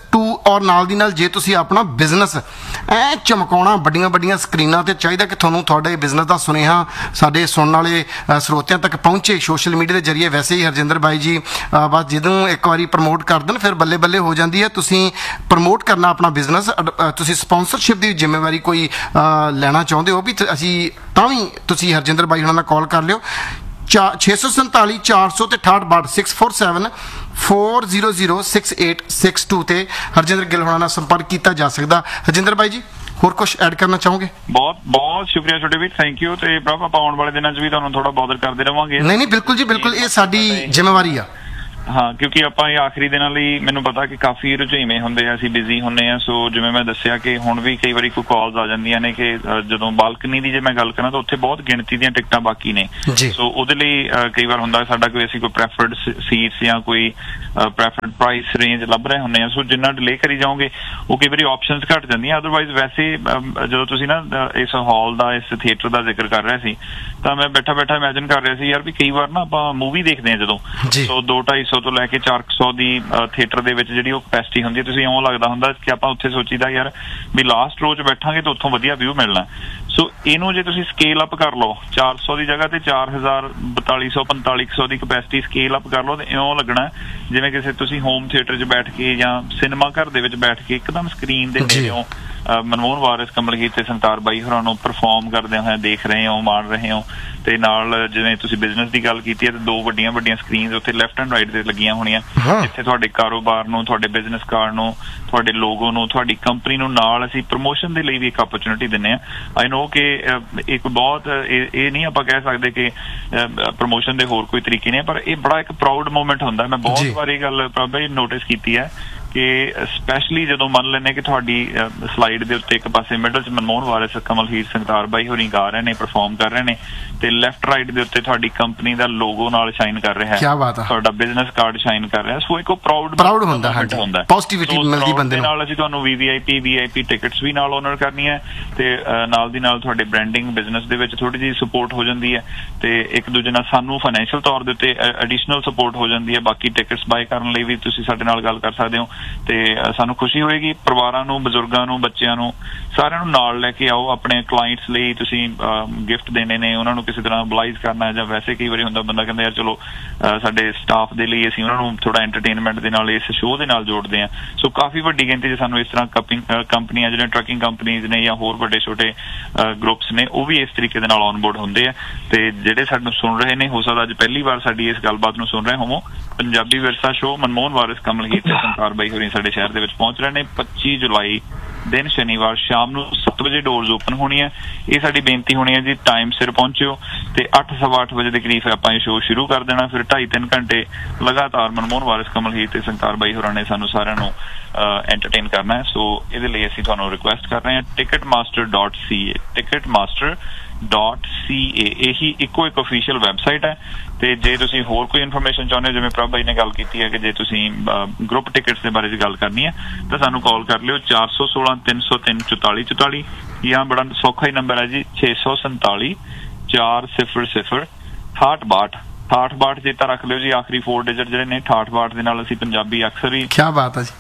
ਔਰ ਨਾਲ ਦੀ ਨਾਲ ਜੇ ਤੁਸੀਂ ਆਪਣਾ ਬਿਜ਼ਨਸ ਐ ਚਮਕਾਉਣਾ ਵੱਡੀਆਂ ਵੱਡੀਆਂ ਸਕਰੀਨਾਂ ਤੇ, ਚਾਹੀਦਾ ਕਿ ਤੁਹਾਨੂੰ ਤੁਹਾਡੇ ਬਿਜ਼ਨਸ ਦਾ ਸੁਨੇਹਾ ਸਾਡੇ ਸੁਣਨ ਵਾਲੇ ਅ, ਸਰੋਤਿਆਂ ਤੱਕ ਪਹੁੰਚੇ ਸੋਸ਼ਲ ਮੀਡੀਆ ਦੇ ਜਰੀਏ। ਵੈਸੇ ਹੀ ਹਰਜਿੰਦਰ ਬਾਈ ਜੀ ਅ, ਬਸ ਜਦੋਂ ਇੱਕ ਵਾਰੀ ਪ੍ਰਮੋਟ ਕਰ ਦੇਣ ਫਿਰ ਬੱਲੇ ਬੱਲੇ ਹੋ ਜਾਂਦੀ ਹੈ। ਤੁਸੀਂ ਪ੍ਰਮੋਟ ਕਰਨਾ ਆਪਣਾ ਬਿਜ਼ਨਸ, ਤੁਸੀਂ ਸਪਾਂਸਰਸ਼ਿਪ ਦੀ ਜ਼ਿੰਮੇਵਾਰੀ ਕੋਈ ਅ, ਲੈਣਾ ਚਾਹੁੰਦੇ ਹੋ ਵੀ ਤ- ਅਸੀਂ ਤਾਂ ਵੀ ਤੁਸੀਂ ਹਰਜਿੰਦਰ ਬਾਈ ਉਹਨਾਂ ਨਾਲ ਕਾਲ ਕਰ ਲਿਓ। ਚਾ ਛੇ ਸੌ ਸੰਤਾਲੀ ਚਾਰ ਸੌ ਤੇ ਅਠਾਹਠ ਬਾਹਠ six four seven four zero zero six eight six to ਤੇ ਹਰਜਿੰਦਰ ਗਿੱਲ ਹੋਣਾ ਨਾਲ ਸੰਪਰਕ ਕੀਤਾ ਜਾ ਸਕਦਾ। ਹਰਜਿੰਦਰ ਬਾਈ ਜੀ ਹੋਰ ਕੁਝ ਐਡ ਕਰਨਾ ਚਾਹੋਗੇ? ਬਹੁਤ ਬਹੁਤ ਸ਼ੁਕਰੀਆ ਛੋਟੇ ਵੀਰ, ਥੈਂਕ ਯੂ। ਤੇ ਪ੍ਰਭ ਆਪਾਂ ਆਉਣ ਵਾਲੇ ਦਿਨਾਂ 'ਚ ਵੀ ਤੁਹਾਨੂੰ ਥੋੜਾ ਬੌਦਰ ਕਰਦੇ ਰਵਾਂਗੇ। ਨਹੀਂ ਨਹੀਂ ਬਿਲਕੁਲ ਜੀ ਬਿਲਕੁਲ, ਇਹ ਸਾਡੀ ਜ਼ਿੰਮੇਵਾਰੀ ਆ। ਹਾਂ, ਕਿਉਂਕਿ ਆਪਾਂ ਇਹ ਆਖਰੀ ਦਿਨਾਂ ਲਈ ਮੈਨੂੰ ਪਤਾ ਕਿ ਕਾਫੀ ਰੁਝੇਵੇਂ ਹੁੰਦੇ ਆ, ਅਸੀਂ ਬਿਜ਼ੀ ਹੁੰਦੇ ਆ। ਸੋ ਜਿਵੇਂ ਮੈਂ ਦੱਸਿਆ ਕਿ ਹੁਣ ਵੀ ਕਈ ਵਾਰੀ ਕੋਈ ਕਾਲਸ ਆ ਜਾਂਦੀਆਂ ਨੇ ਕਿ ਅ, ਜਦੋਂ ਬਾਲਕਨੀ ਦੀ ਜੇ ਮੈਂ ਗੱਲ ਕਰਾਂ ਤਾਂ ਉੱਥੇ ਬਹੁਤ ਗਿਣਤੀ ਦੀਆਂ ਟਿਕਟਾਂ ਬਾਕੀ ਨੇ। ਜੀ। ਸੋ ਉਹਦੇ ਲਈ ਅ, ਕਈ ਵਾਰ ਹੁੰਦਾ ਸਾਡਾ ਕੋਈ ਅਸੀਂ ਕੋਈ ਪ੍ਰੈਫਰਡ ਸੀਟਸ ਜਾਂ ਕੋਈ ਪ੍ਰੈਫਰਡ ਪ੍ਰਾਈਸ ਰੇਂਜ ਲੱਭ ਰਹੇ ਹੁੰਦੇ ਆ। ਸੋ ਜਿੰਨਾ ਡਿਲੇ ਕਰੀ ਜਾਓਗੇ ਉਹ ਕਈ ਵਾਰੀ ਆਪਸ਼ਨਸ ਘੱਟ ਜਾਂਦੀਆਂ। ਅਦਰਵਾਈਜ਼ ਵੈਸੇ ਅਮ, ਜਦੋਂ ਤੁਸੀਂ ਨਾ ਅ, ਇਸ ਹਾਲ ਦਾ, ਇਸ ਥੀਏਟਰ ਦਾ ਜ਼ਿਕਰ ਕਰ ਰਹੇ ਸੀ ਤਾਂ ਮੈਂ ਬੈਠਾ ਬੈਠਾ ਇਮੈਜਿਨ ਕਰ ਰਿਹਾ ਸੀ ਯਾਰ ਵੀ ਕਈ ਵਾਰ ਨਾ ਆਪਾਂ ਮੂਵੀ ਦੇਖਦੇ ਆ ਜਦੋਂ, ਜੀ। ਸੋ ਦੋ ਢਾਈ ਸੌ ਤੋਂ ਲੈ ਕੇ ਚਾਰ ਸੌ ਦੀ ਥੀਏਟਰ ਦੇ ਵਿੱਚ ਜਿਹੜੀ ਉਹ ਕਪੈਸਿਟੀ ਹੁੰਦੀ ਹੈ, ਤੁਸੀਂ ਇਉਂ ਲੱਗਦਾ ਹੁੰਦਾ ਕਿ ਆਪਾਂ ਉੱਥੇ ਸੋਚੀਦਾ ਯਾਰ ਵੀ ਲਾਸਟ ਰੋ 'ਚ ਬੈਠਾਂਗੇ ਤਾਂ ਉੱਥੋਂ ਵਧੀਆ ਵਿਊ ਮਿਲਣਾ। ਸੋ ਇਹਨੂੰ ਜੇ ਤੁਸੀਂ ਸਕੇਲ ਅਪ ਕਰ ਲਓ, ਚਾਰ ਸੌ ਦੀ ਜਗ੍ਹਾ ਤੇ ਚਾਰ ਹਜ਼ਾਰ ਬਤਾਲੀ ਸੌ ਪੰਤਾਲੀ ਸੌ ਦੀ ਕਪੈਸਿਟੀ ਸਕੇਲ ਅਪ ਕਰ ਲਓ ਤੇ ਇਉਂ ਲੱਗਣਾ ਜਿਵੇਂ ਕਿਸੇ ਤੁਸੀਂ ਹੋਮ ਥੀਏਟਰ 'ਚ ਬੈਠ ਕੇ ਜਾਂ ਸਿਨੇਮਾ ਘਰ ਦੇ ਵਿੱਚ ਬੈਠ ਕੇ ਇੱਕਦਮ ਸਕਰੀਨ ਦੇ ਨੇੜਿਓਂ ਮਨਮੋਹਨ ਵਾਰਿਸ, ਕਮਲਜੀਤ ਤੇ ਸੰਤਾਰ ਬਾਈ ਹੋਰਾਂ ਨੂੰ ਪਰਫਾਰਮ ਕਰਦਿਆਂ ਹੋਇਆ ਦੇਖ ਰਹੇ ਹੋ, ਮਾਣ ਰਹੇ ਹੋ। ਤੇ ਨਾਲ ਜਿਵੇਂ ਤੁਸੀਂ ਬਿਜ਼ਨਸ ਦੀ ਗੱਲ ਕੀਤੀ ਹੈ ਤੇ ਦੋ ਵੱਡੀਆਂ ਵੱਡੀਆਂ ਸਕਰੀਨਸ ਉੱਥੇ ਲੈਫਟ ਐਂਡ ਰਾਈਟ ਤੇ ਲੱਗੀਆਂ ਹੋਣੀਆਂ, ਜਿੱਥੇ ਤੁਹਾਡੇ ਕਾਰੋਬਾਰ ਨੂੰ, ਤੁਹਾਡੇ ਬਿਜ਼ਨਸ ਕਾਰਡ ਨੂੰ, ਤੁਹਾਡੇ ਲੋਗੋ ਨੂੰ, ਤੁਹਾਡੀ ਕੰਪਨੀ ਨੂੰ ਨਾਲ ਅਸੀਂ ਪ੍ਰਮੋਸ਼ਨ ਦੇ ਲਈ ਵੀ ਇੱਕ ਓਪਰਚੁਨਿਟੀ ਦਿੰਦੇ ਆ। ਆਈ ਨੋ ਕਿ ਇੱਕ ਬਹੁਤ ਇਹ ਨਹੀਂ ਆਪਾਂ ਕਹਿ ਸਕਦੇ ਕਿ ਪ੍ਰਮੋਸ਼ਨ ਦੇ ਹੋਰ ਕੋਈ ਤਰੀਕੇ ਨੇ, ਪਰ ਇਹ ਬੜਾ ਇੱਕ ਪ੍ਰਾਊਡ ਮੂਮੈਂਟ ਹੁੰਦਾ। ਮੈਂ ਬਹੁਤ ਵਾਰੀ ਗੱਲ ਪ੍ਰਭਾ ਨੋਟਿਸ ਕੀਤੀ ਹੈ ਕਿ ਸਪੈਸ਼ਲੀ ਜਦੋਂ ਮੰਨ ਲੈਂਦੇ ਕਿ ਤੁਹਾਡੀ ਸਲਾਈਡ ਦੇ ਉੱਤੇ ਇੱਕ ਪਾਸੇ ਮਿਡਲ 'ਚ ਮਨਮੋਹਨ ਵਾਰਿਸ, ਕਮਲਜੀਤ, ਸੰਤਾਰ ਬਾਈ ਹੋਰੀ ਗਾ ਰਹੇ ਨੇ, ਪਰਫਾਰਮ ਕਰ ਰਹੇ ਨੇ, ਤੇ ਲੈਫਟ ਰਾਈਟ ਦੇ ਉੱਤੇ ਤੁਹਾਡੀ ਕੰਪਨੀ ਦਾ ਲੋਗੋ ਨਾਲ ਸ਼ਾਈਨ ਕਰ ਰਿਹਾ ਹੈ, ਤੁਹਾਡਾ ਬਿਜ਼ਨਸ ਕਾਰਡ ਸ਼ਾਈਨ ਕਰ ਰਿਹਾ। ਸੋ ਇੱਕ ਪ੍ਰਾਊਡ ਪ੍ਰਾਊਡ ਹੁੰਦਾ ਹੈ, ਪੋਜ਼ਿਟਿਵਿਟੀ ਮਿਲਦੀ ਬੰਦੇ ਨੂੰ। ਨਾਲ ਅਸੀਂ ਤੁਹਾਨੂੰ ਵੀਵੀਆਈਪੀ ਵੀਆਈਪੀ ਟਿਕਟਸ ਵੀ ਨਾਲ ਓਨਰ ਕਰਨੀਆਂ ਤੇ ਨਾਲ ਦੀ ਨਾਲ ਤੁਹਾਡੇ ਬ੍ਰਾਂਡਿੰਗ ਬਿਜ਼ਨਸ ਦੇ ਵਿੱਚ ਥੋੜੀ ਜਿਹੀ ਸਪੋਰਟ ਹੋ ਜਾਂਦੀ ਹੈ ਤੇ ਇੱਕ ਦੂਜੇ ਨਾਲ ਸਾਨੂੰ ਫਾਈਨੈਂਸ਼ੀਅਲ ਤੌਰ ਦੇ ਉੱਤੇ ਐਡੀਸ਼ਨਲ ਸਪੋਰਟ ਹੋ ਜਾਂਦੀ ਹੈ। ਬਾਕੀ ਟਿਕਟਸ ਬਾਏ ਕਰਨ ਲਈ ਵੀ ਤੁਸੀਂ ਸਾਡੇ ਨਾਲ ਗੱਲ ਕਰ ਸਕਦੇ ਹੋ ਤੇ ਸਾਨੂੰ ਖੁਸ਼ੀ ਹੋਏਗੀ। ਪਰਿਵਾਰਾਂ ਨੂੰ, ਬਜ਼ੁਰਗਾਂ ਨੂੰ, ਬੱਚਿਆਂ ਨੂੰ, ਸਾਰਿਆਂ ਨੂੰ ਨਾਲ ਲੈ ਕੇ ਆਓ। ਆਪਣੇ ਕਲਾਇੰਟਸ ਲਈ ਤੁਸੀਂ ਗਿਫਟ ਦੇਣੇ ਨੇ, ਉਹਨਾਂ ਨੂੰ ਕਿਸੇ ਤਰ੍ਹਾਂ ਬਲਾਈਜ਼ ਕਰਨਾ, ਜਾਂ ਵੈਸੇ ਕਈ ਵਾਰੀ ਹੁੰਦਾ ਬੰਦਾ ਕਹਿੰਦਾ ਯਾਰ ਚਲੋ ਸਾਡੇ ਸਟਾਫ ਦੇ ਲਈ ਅਸੀਂ ਉਹਨਾਂ ਨੂੰ ਥੋੜਾ ਐਂਟਰਟੇਨਮੈਂਟ ਦੇ ਨਾਲ, ਇਸ ਸ਼ੋਅ ਦੇ ਨਾਲ ਜੋੜਦੇ ਹਾਂ। ਸੋ ਕਾਫੀ ਵੱਡੀ ਗਿਣਤੀ 'ਚ ਸਾਨੂੰ ਇਸ ਤਰ੍ਹਾਂ ਕੰਪਨੀਆਂ, ਜਿਹੜੀਆਂ ਟਰੱਕਿੰਗ ਕੰਪਨੀਜ਼ ਨੇ ਜਾਂ ਹੋਰ ਵੱਡੇ ਛੋਟੇ ਗਰੁੱਪਸ ਨੇ, ਉਹ ਵੀ ਇਸ ਤਰੀਕੇ ਦੇ ਨਾਲ ਔਨ ਬੋਰਡ ਹੁੰਦੇ ਆ। ਤੇ ਜਿਹੜੇ ਸਾਨੂੰ ਸੁਣ ਰਹੇ ਨੇ, ਹੋ ਸਕਦਾ ਅੱਜ ਪਹਿਲੀ ਵਾਰ ਸਾਡੀ ਇਸ ਗੱਲਬਾਤ ਨੂੰ ਸੁਣ ਰਹੇ ਹੋਵੋ। ਪੰਜਾਬੀ ਵਿਰਸਾ ਸ਼ੋਅ ਮਨਮੋਹਨ ਵਾਰਿਸ, ਕਮਲਜੀਤ ਤੇ ਸੰਤਾਰ ਬਾਈ ਹੋਰੀ ਸਾਡੇ ਸ਼ਹਿਰ ਦੇ ਵਿੱਚ ਪਹੁੰਚ ਰਹੇ ਨੇ। ਪੱਚੀ ਜੁਲਾਈ ਦਿਨ ਸ਼ਨੀਵਾਰ ਸ਼ਾਮ ਨੂੰ ਸੱਤ ਵਜੇ ਡੋਰਜ਼ ਓਪਨ ਹੋਣੀ ਹੈ। ਇਹ ਸਾਡੀ ਬੇਨਤੀ ਹੋਣੀ ਹੈ ਜੀ, ਟਾਈਮ ਸਿਰ ਪਹੁੰਚਿਓ ਤੇ ਅੱਠ ਸਵਾ ਅੱਠ ਵਜੇ ਦੇ ਕਰੀਬ ਆਪਾਂ ਇਹ ਸ਼ੋਅ ਸ਼ੁਰੂ ਕਰ ਦੇਣਾ। ਫਿਰ ਢਾਈ ਤਿੰਨ ਘੰਟੇ ਲਗਾਤਾਰ ਮਨਮੋਹਨ ਵਾਰਿਸ, ਕਮਲਜੀਤ ਤੇ ਸੰਤਾਰ ਬਾਈ ਹੋਰਾਂ ਨੇ ਸਾਨੂੰ ਸਾਰਿਆਂ ਨੂੰ ਐਂਟਰਟੇਨ ਕਰਨਾ ਹੈ। ਸੋ ਇਹਦੇ ਲਈ ਅਸੀਂ ਤੁਹਾਨੂੰ ਰਿਕੁਐਸਟ ਕਰ ਰਹੇ ਹਾਂ ਟਿਕਟ ਮਾਸਟਰ ਡਾਟ ਸੀ ਏ ਟਿਕਟ ਮਾਸਟਰ ਡਾਟ ਸੀ ਏ ਇਹੀ ਇੱਕੋ ਇੱਕ ਅਫੀਸ਼ੀਅਲ ਵੈਬਸਾਈਟ ਹੈ। ਤੇ ਜੇ ਤੁਸੀਂ ਹੋਰ ਕੋਈ ਇਨਫੋਰਮੇਸ਼ਨ ਚਾਹੁੰਦੇ ਹੋ, ਜਿਵੇਂ ਪ੍ਰਭ ਬਾਈ ਨੇ ਗੱਲ ਕੀਤੀ ਹੈ ਕਿ ਜੇ ਤੁਸੀਂ ਗਰੁੱਪ ਟਿਕਟਸ ਦੇ ਬਾਰੇ 'ਚ ਗੱਲ ਕਰਨੀ ਹੈ ਤਾਂ ਸਾਨੂੰ ਕਾਲ ਕਰ ਲਿਓ ਚਾਰ ਸੌ ਸੋਲਾਂ ਤਿੰਨ ਸੌ ਤਿੰਨ ਚੁਤਾਲੀ ਚੁਤਾਲੀ, ਜਾਂ ਬੜਾ ਸੌਖਾ ਹੀ ਨੰਬਰ ਹੈ ਜੀ ਛੇ ਸੌ ਸੰਤਾਲੀ ਚਾਰ ਸਿਫਰ ਸਿਫਰ ਅਠਾਹਠ ਬਾਹਠ ਅਠਾਹਠ ਬਾਹਠ ਚੇਤਾ ਰੱਖ ਲਿਓ ਜੀ। ਆਖਰੀ ਫੋਰ ਡਿਜਿਟ ਜਿਹੜੇ ਨੇ ਅਠਾਹਠ ਬਾਹਠ ਦੇ ਨਾਲ ਅਸੀਂ ਪੰਜਾਬੀ ਅਕਸਰ ਹੀ ਕੀ ਬਾਤ ਹੈ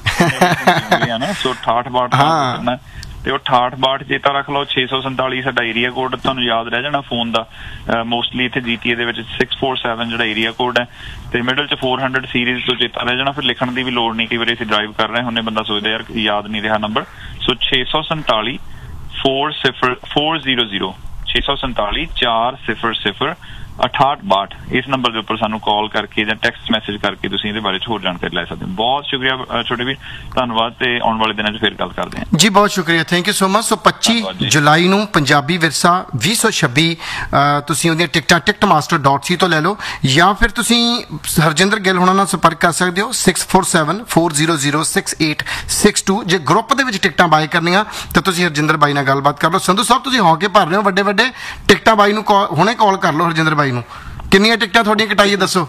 ਜੀ ਨਾ, ਸੋ ਅਠਾਹਠ ਬਾਹਠ ਕਰਨਾ ਤੇ ਉਹ ਅਠਾਹਠ ਬਾਹਠ ਚੇਤਾ ਰੱਖ ਲਓ। ਛੇ ਸੌ ਸੰਤਾਲੀ ਸਾਡਾ ਏਰੀਆ ਕੋਡ ਤੁਹਾਨੂੰ ਯਾਦ ਰਹਿ ਜਾਣਾ ਫੋਨ ਦਾ। ਮੋਸਟਲੀ ਇੱਥੇ ਜੀਟੀਏ ਦੇ ਵਿੱਚ ਸਿਕਸ ਫੋਰ ਸੈਵਨ ਜਿਹੜਾ ਏਰੀਆ ਕੋਡ ਹੈ ਤੇ ਮਿਡਲ 'ਚ ਫੋਰ ਹੰਡਰਡ ਸੀਰੀਜ਼ ਤੋਂ ਚੇਤਾ ਰਹਿ ਜਾਣਾ। ਫਿਰ ਲਿਖਣ ਦੀ ਵੀ ਲੋੜ ਨਹੀਂ, ਕਈ ਵਾਰੀ ਅਸੀਂ ਡਰਾਈਵ ਕਰ ਰਹੇ ਹੁੰਦੇ, ਬੰਦਾ ਸੋਚਦਾ ਯਾਰ ਯਾਦ ਨਹੀਂ ਰਿਹਾ ਨੰਬਰ। ਸੋ ਛੇ ਸੌ ਸੰਤਾਲੀ ਫੋਰ ਸਿਫਰ ਫੋਰ ਜ਼ੀਰੋ ਜ਼ੀਰੋ ਛੇ ਸੌ ਸੰਤਾਲੀ ਚਾਰ ਸਿਫਰ ਸਿਫਰ ਅਠਾਹਠ ਬਾਹਠ ਇਸ ਨੰਬਰ ਦੇ ਉੱਪਰ ਸਾਨੂੰ ਕਾਲ ਕਰਕੇ ਜਾਂ ਟੈਕਸਟ ਮੈਸੇਜ ਕਰਕੇ ਤੁਸੀਂ ਇਹਦੇ ਬਾਰੇ ਹੋਰ ਜਾਣਕਾਰੀ ਲੈ ਸਕਦੇ ਹੋ। ਬਹੁਤ ਸ਼ੁਕਰੀਆ ਛੋਟੇ ਵੀਰ, ਧੰਨਵਾਦ ਤੇ ਆਉਣ ਵਾਲੇ ਦਿਨਾਂ 'ਚ ਫਿਰ ਗੱਲ ਕਰਦੇ ਹਾਂ ਜੀ। ਬਹੁਤ ਸ਼ੁਕਰੀਆ, ਥੈਂਕ ਯੂ ਸੋ ਮਚ। ਸੋ ਪੱਚੀ ਜੁਲਾਈ ਨੂੰ ਪੰਜਾਬੀ ਵਿਰਸਾ ਵੀਹ ਸੌ ਛੱਬੀ ਤੁਸੀਂ ਉਹਦੀਆਂ ਟਿਕਟਾਂ ਟਿਕਟ ਮਾਸਟਰ ਡਾਟ ਸੀ ਤੋਂ ਲੈ ਲਓ, ਜਾਂ ਫਿਰ ਤੁਸੀਂ ਹਰਜਿੰਦਰ ਗਿੱਲ ਹੋਣਾ ਨਾਲ ਸੰਪਰਕ ਕਰ ਸਕਦੇ ਹੋ six four seven four zero zero six eight six to. ਜੇ ਗਰੁੱਪ ਦੇ ਵਿੱਚ ਟਿਕਟਾਂ ਬਾਏ ਕਰਨੀਆਂ ਤਾਂ ਤੁਸੀਂ ਹਰਜਿੰਦਰ ਬਾਈ ਨਾਲ ਗੱਲਬਾਤ ਕਰ ਲਓ। ਸੰਧੂ ਸਾਹਿਬ ਤੁਸੀਂ ਹੌਕੇ ਭਰ ਰਹੇ ਹੋ ਵੱਡੇ ਵੱਡੇ, ਟਿਕਟਾਂ ਬਾਈ ਨੂੰ ਹੁਣੇ ਕਾਲ ਕਰ ਲਓ ਹਰਜਿੰਦਰ ਬਾਈ ਨੂੰ। ਕਿੰਨੀਆਂ ਟਿਕਟਾਂ ਤੁਹਾਡੀਆਂ ਕਟਾਈਏ ਦੱਸੋ।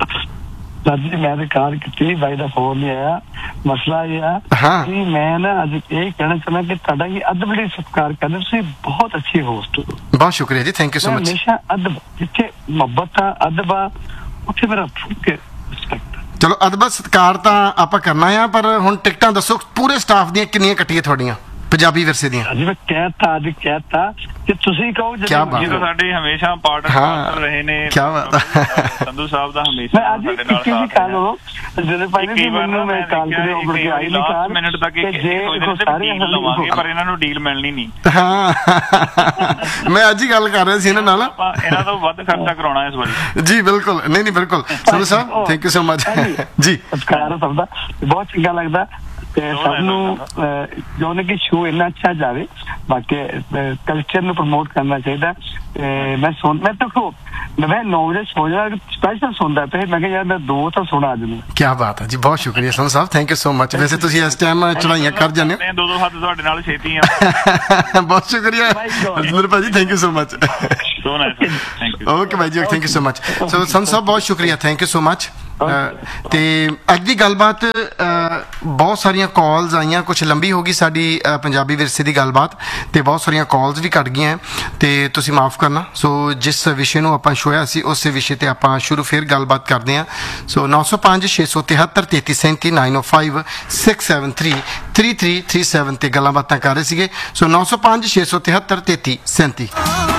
ਸਰ ਜੀ ਮੈਂ ਤਾਂ ਕਾਰ ਕੀਤੀ, ਬਾਈ ਦਾ ਫੋਨ ਨਹੀਂ ਆਇਆ। ਮਸਲਾ ਇਹ ਆ ਕਿ ਮੈਂ ਨਾ ਅੱਜ ਇਹ ਕਹਿਣਾ ਚਾਹੁੰਦਾ ਕਿ ਤੁਹਾਡਾ ਇਹ ਅੱਧ ਬੜੀ ਸਤਿਕਾਰ ਕਰਦੇ, ਤੁਸੀਂ ਬਹੁਤ ਅੱਛੇ ਹੋਸਟ ਹੋ। ਬਹੁਤ ਸ਼ੁਕਰੀਆ ਜੀ, ਥੈਂਕ ਯੂ ਸੋ ਮਚ। ਹਮੇਸ਼ਾ ਅਦਬ, ਜਿੱਥੇ ਮੁਹੱਬਤ ਆ, ਅਦਬ ਆ, ਉੱਥੇ ਮੇਰਾ ਫੁੱਕ ਰਿਸਪੈਕਟ। ਚਲੋ ਅਦਬ ਸਤਿਕਾਰ ਤਾਂ ਆਪਾਂ ਕਰਨਾ ਆ, ਪਰ ਹੁਣ ਟਿਕਟਾਂ ਦੱਸੋ ਪੂਰੇ ਸਟਾਫ ਦੀਆਂ ਕਿੰਨੀਆਂ ਕੱਟੀਆਂ ਤੁਹਾਡੀਆਂ ਪੰਜਾਬੀ ਵਿਰਸੇ ਦੀਆਂ? ਅੱਜ ਮੈਂ ਕਹਿਤਾ ਅੱਜ ਕਹਿਤਾ ਕਿ ਤੁਸੀਂ ਕਹੋ ਕਿਆ ਬਾਤ ਜੀ ਤਾਂ ਸਾਡੇ ਹਮੇਸ਼ਾ ਪਾਰਟਨਰ ਹਾਂ, ਰਹੇ ਨੇ। ਕਿਆ ਬਾਤ ਹੈ। ਸੰਧੂ ਸਾਹਿਬ ਦਾ ਹਮੇਸ਼ਾ ਮੈਂ ਅੱਜ ਸਾਡੇ ਨਾਲ ਕਿਸੇ ਦੀ ਸਾਥ ਕਾਲ ਰਿਹਾ। ਹੋ ਜਿਹੜੇ ਭਾਈ ਨੇ ਮੈਨੂੰ ਮੈਂ ਕਾਲ ਕਰੇ ਉਹ ਕਿ ਆਈ ਨਹੀਂ ਕਾਲ ਮਿੰਟ ਤੱਕ ਕਿ ਜੇ ਉਹ ਸਾਰੇ ਡੀਲ ਲਵਾਂਗੇ ਪਰ ਇਹਨਾਂ ਨੂੰ ਡੀਲ ਮਿਲਣੀ ਨਹੀਂ। ਹਾਂ ਮੈਂ ਅੱਜ ਹੀ ਗੱਲ ਕਰ ਰਿਹਾ ਸੀ ਇਹਨਾਂ ਨਾਲ। ਆਪਾਂ ਇਹਨਾਂ ਤੋਂ ਵੱਧ ਖਰਚਾ ਕਰਾਉਣਾ ਇਸ ਵਾਰੀ। ਜੀ ਬਿਲਕੁਲ, ਨਹੀਂ ਨਹੀਂ ਬਿਲਕੁਲ ਸੰਧੂ ਸਾਹਿਬ ਥੈਂਕ ਯੂ ਸੋ ਮਚ ਜੀ। ਸਤਿਕਾਰ ਸਭ ਦਾ ਬਹੁਤ ਚੰਗਾ ਲੱਗਦਾ ਤੇ ਸਭ ਨੂੰ ਜੋ ਨੇ ਕਿ ਸ਼ੋ ਇੰਨਾ ਅੱਛਾ ਜਾਵੇ, ਬਾਕੀ ਕਲਚਰ ਨੂੰ ਪ੍ਰਮੋਟ ਕਰਨਾ ਚਾਹੀਦਾ। ਤੇ ਮੈਂ ਸੁਣ ਮੈਂ ਤਾਂ ਖੋ ਮੈਂ ਨੌ ਵਜੇ ਸੋ ਜਾ ਸਪੈਸ਼ਲ ਸੁਣਦਾ ਤੇ ਮੈਂ ਕਿਹਾ ਯਾਰ ਮੈਂ ਦੋ ਤਾਂ ਸੁਣਾ ਅੱਜ ਨੂੰ। ਕੀ ਬਾਤ ਹੈ ਜੀ, ਬਹੁਤ ਸ਼ੁਕਰੀਆ ਸੰਧੂ ਸਾਹਿਬ, ਥੈਂਕ ਯੂ ਸੋ ਮਚ। ਵੈਸੇ ਤੁਸੀਂ ਇਸ ਟਾਈਮ ਚੜਾਈਆਂ ਕਰ ਜਾਂਦੇ ਹੋ। ਦੋ ਦੋ ਹੱਥ ਤੁਹਾਡੇ ਨਾਲ ਛੇਤੀ ਆ। ਬਹੁਤ ਸ਼ੁਕਰੀਆ ਅਜਮੇਰ ਭਾਜੀ, thank you so much. So nice, thank you. Okay ਭਾਈ ਜੀ, ਥੈਂਕ ਯੂ ਸੋ ਮਚ। ਸੋ ਸੰਧੂ ਸਾਹਿਬ ਬਹੁਤ ਸ਼ੁਕਰੀਆ, ਥੈਂਕ ਯੂ ਸੋ ਮਚ। ਤੇ ਅੱਜ ਦੀ ਗੱਲਬਾਤ ਬਹੁਤ ਸਾਰੀਆਂ ਕਾਲਸ ਆਈਆਂ, ਕੁਝ ਲੰਬੀ ਹੋ ਗਈ ਸਾਡੀ ਪੰਜਾਬੀ ਵਿਰਸੇ ਦੀ ਗੱਲਬਾਤ ਤੇ ਬਹੁਤ ਸਾਰੀਆਂ ਕਾਲਸ ਵੀ ਕੱਟ ਗਈਆਂ ਤੇ ਤੁਸੀਂ ਮਾਫ ਕਰਨਾ। ਸੋ ਜਿਸ ਵਿਸ਼ੇ ਨੂੰ ਆਪਾਂ ਛੋਇਆ ਸੀ ਉਸੇ ਵਿਸ਼ੇ ਤੇ ਆਪਾਂ ਸ਼ੁਰੂ ਫਿਰ ਗੱਲਬਾਤ ਕਰਦੇ ਹਾਂ। ਸੋ ਨੌ ਸੌ ਪੰਜ ਛੇ ਸੌ ਤਿਹੱਤਰ ਤੇਤੀ ਸੈਂਤੀ ਨਾਈਨ ਓ five six seven three three three three seven ਤੇ ਗੱਲਾਂ ਬਾਤਾਂ ਕਰ ਰਹੇ ਸੀਗੇ। ਸੋ ਨੌ ਸੌ ਪੰਜ ਛੇ ਸੌ ਤਿਹੱਤਰ ਤੇਤੀ ਸੈਂਤੀ।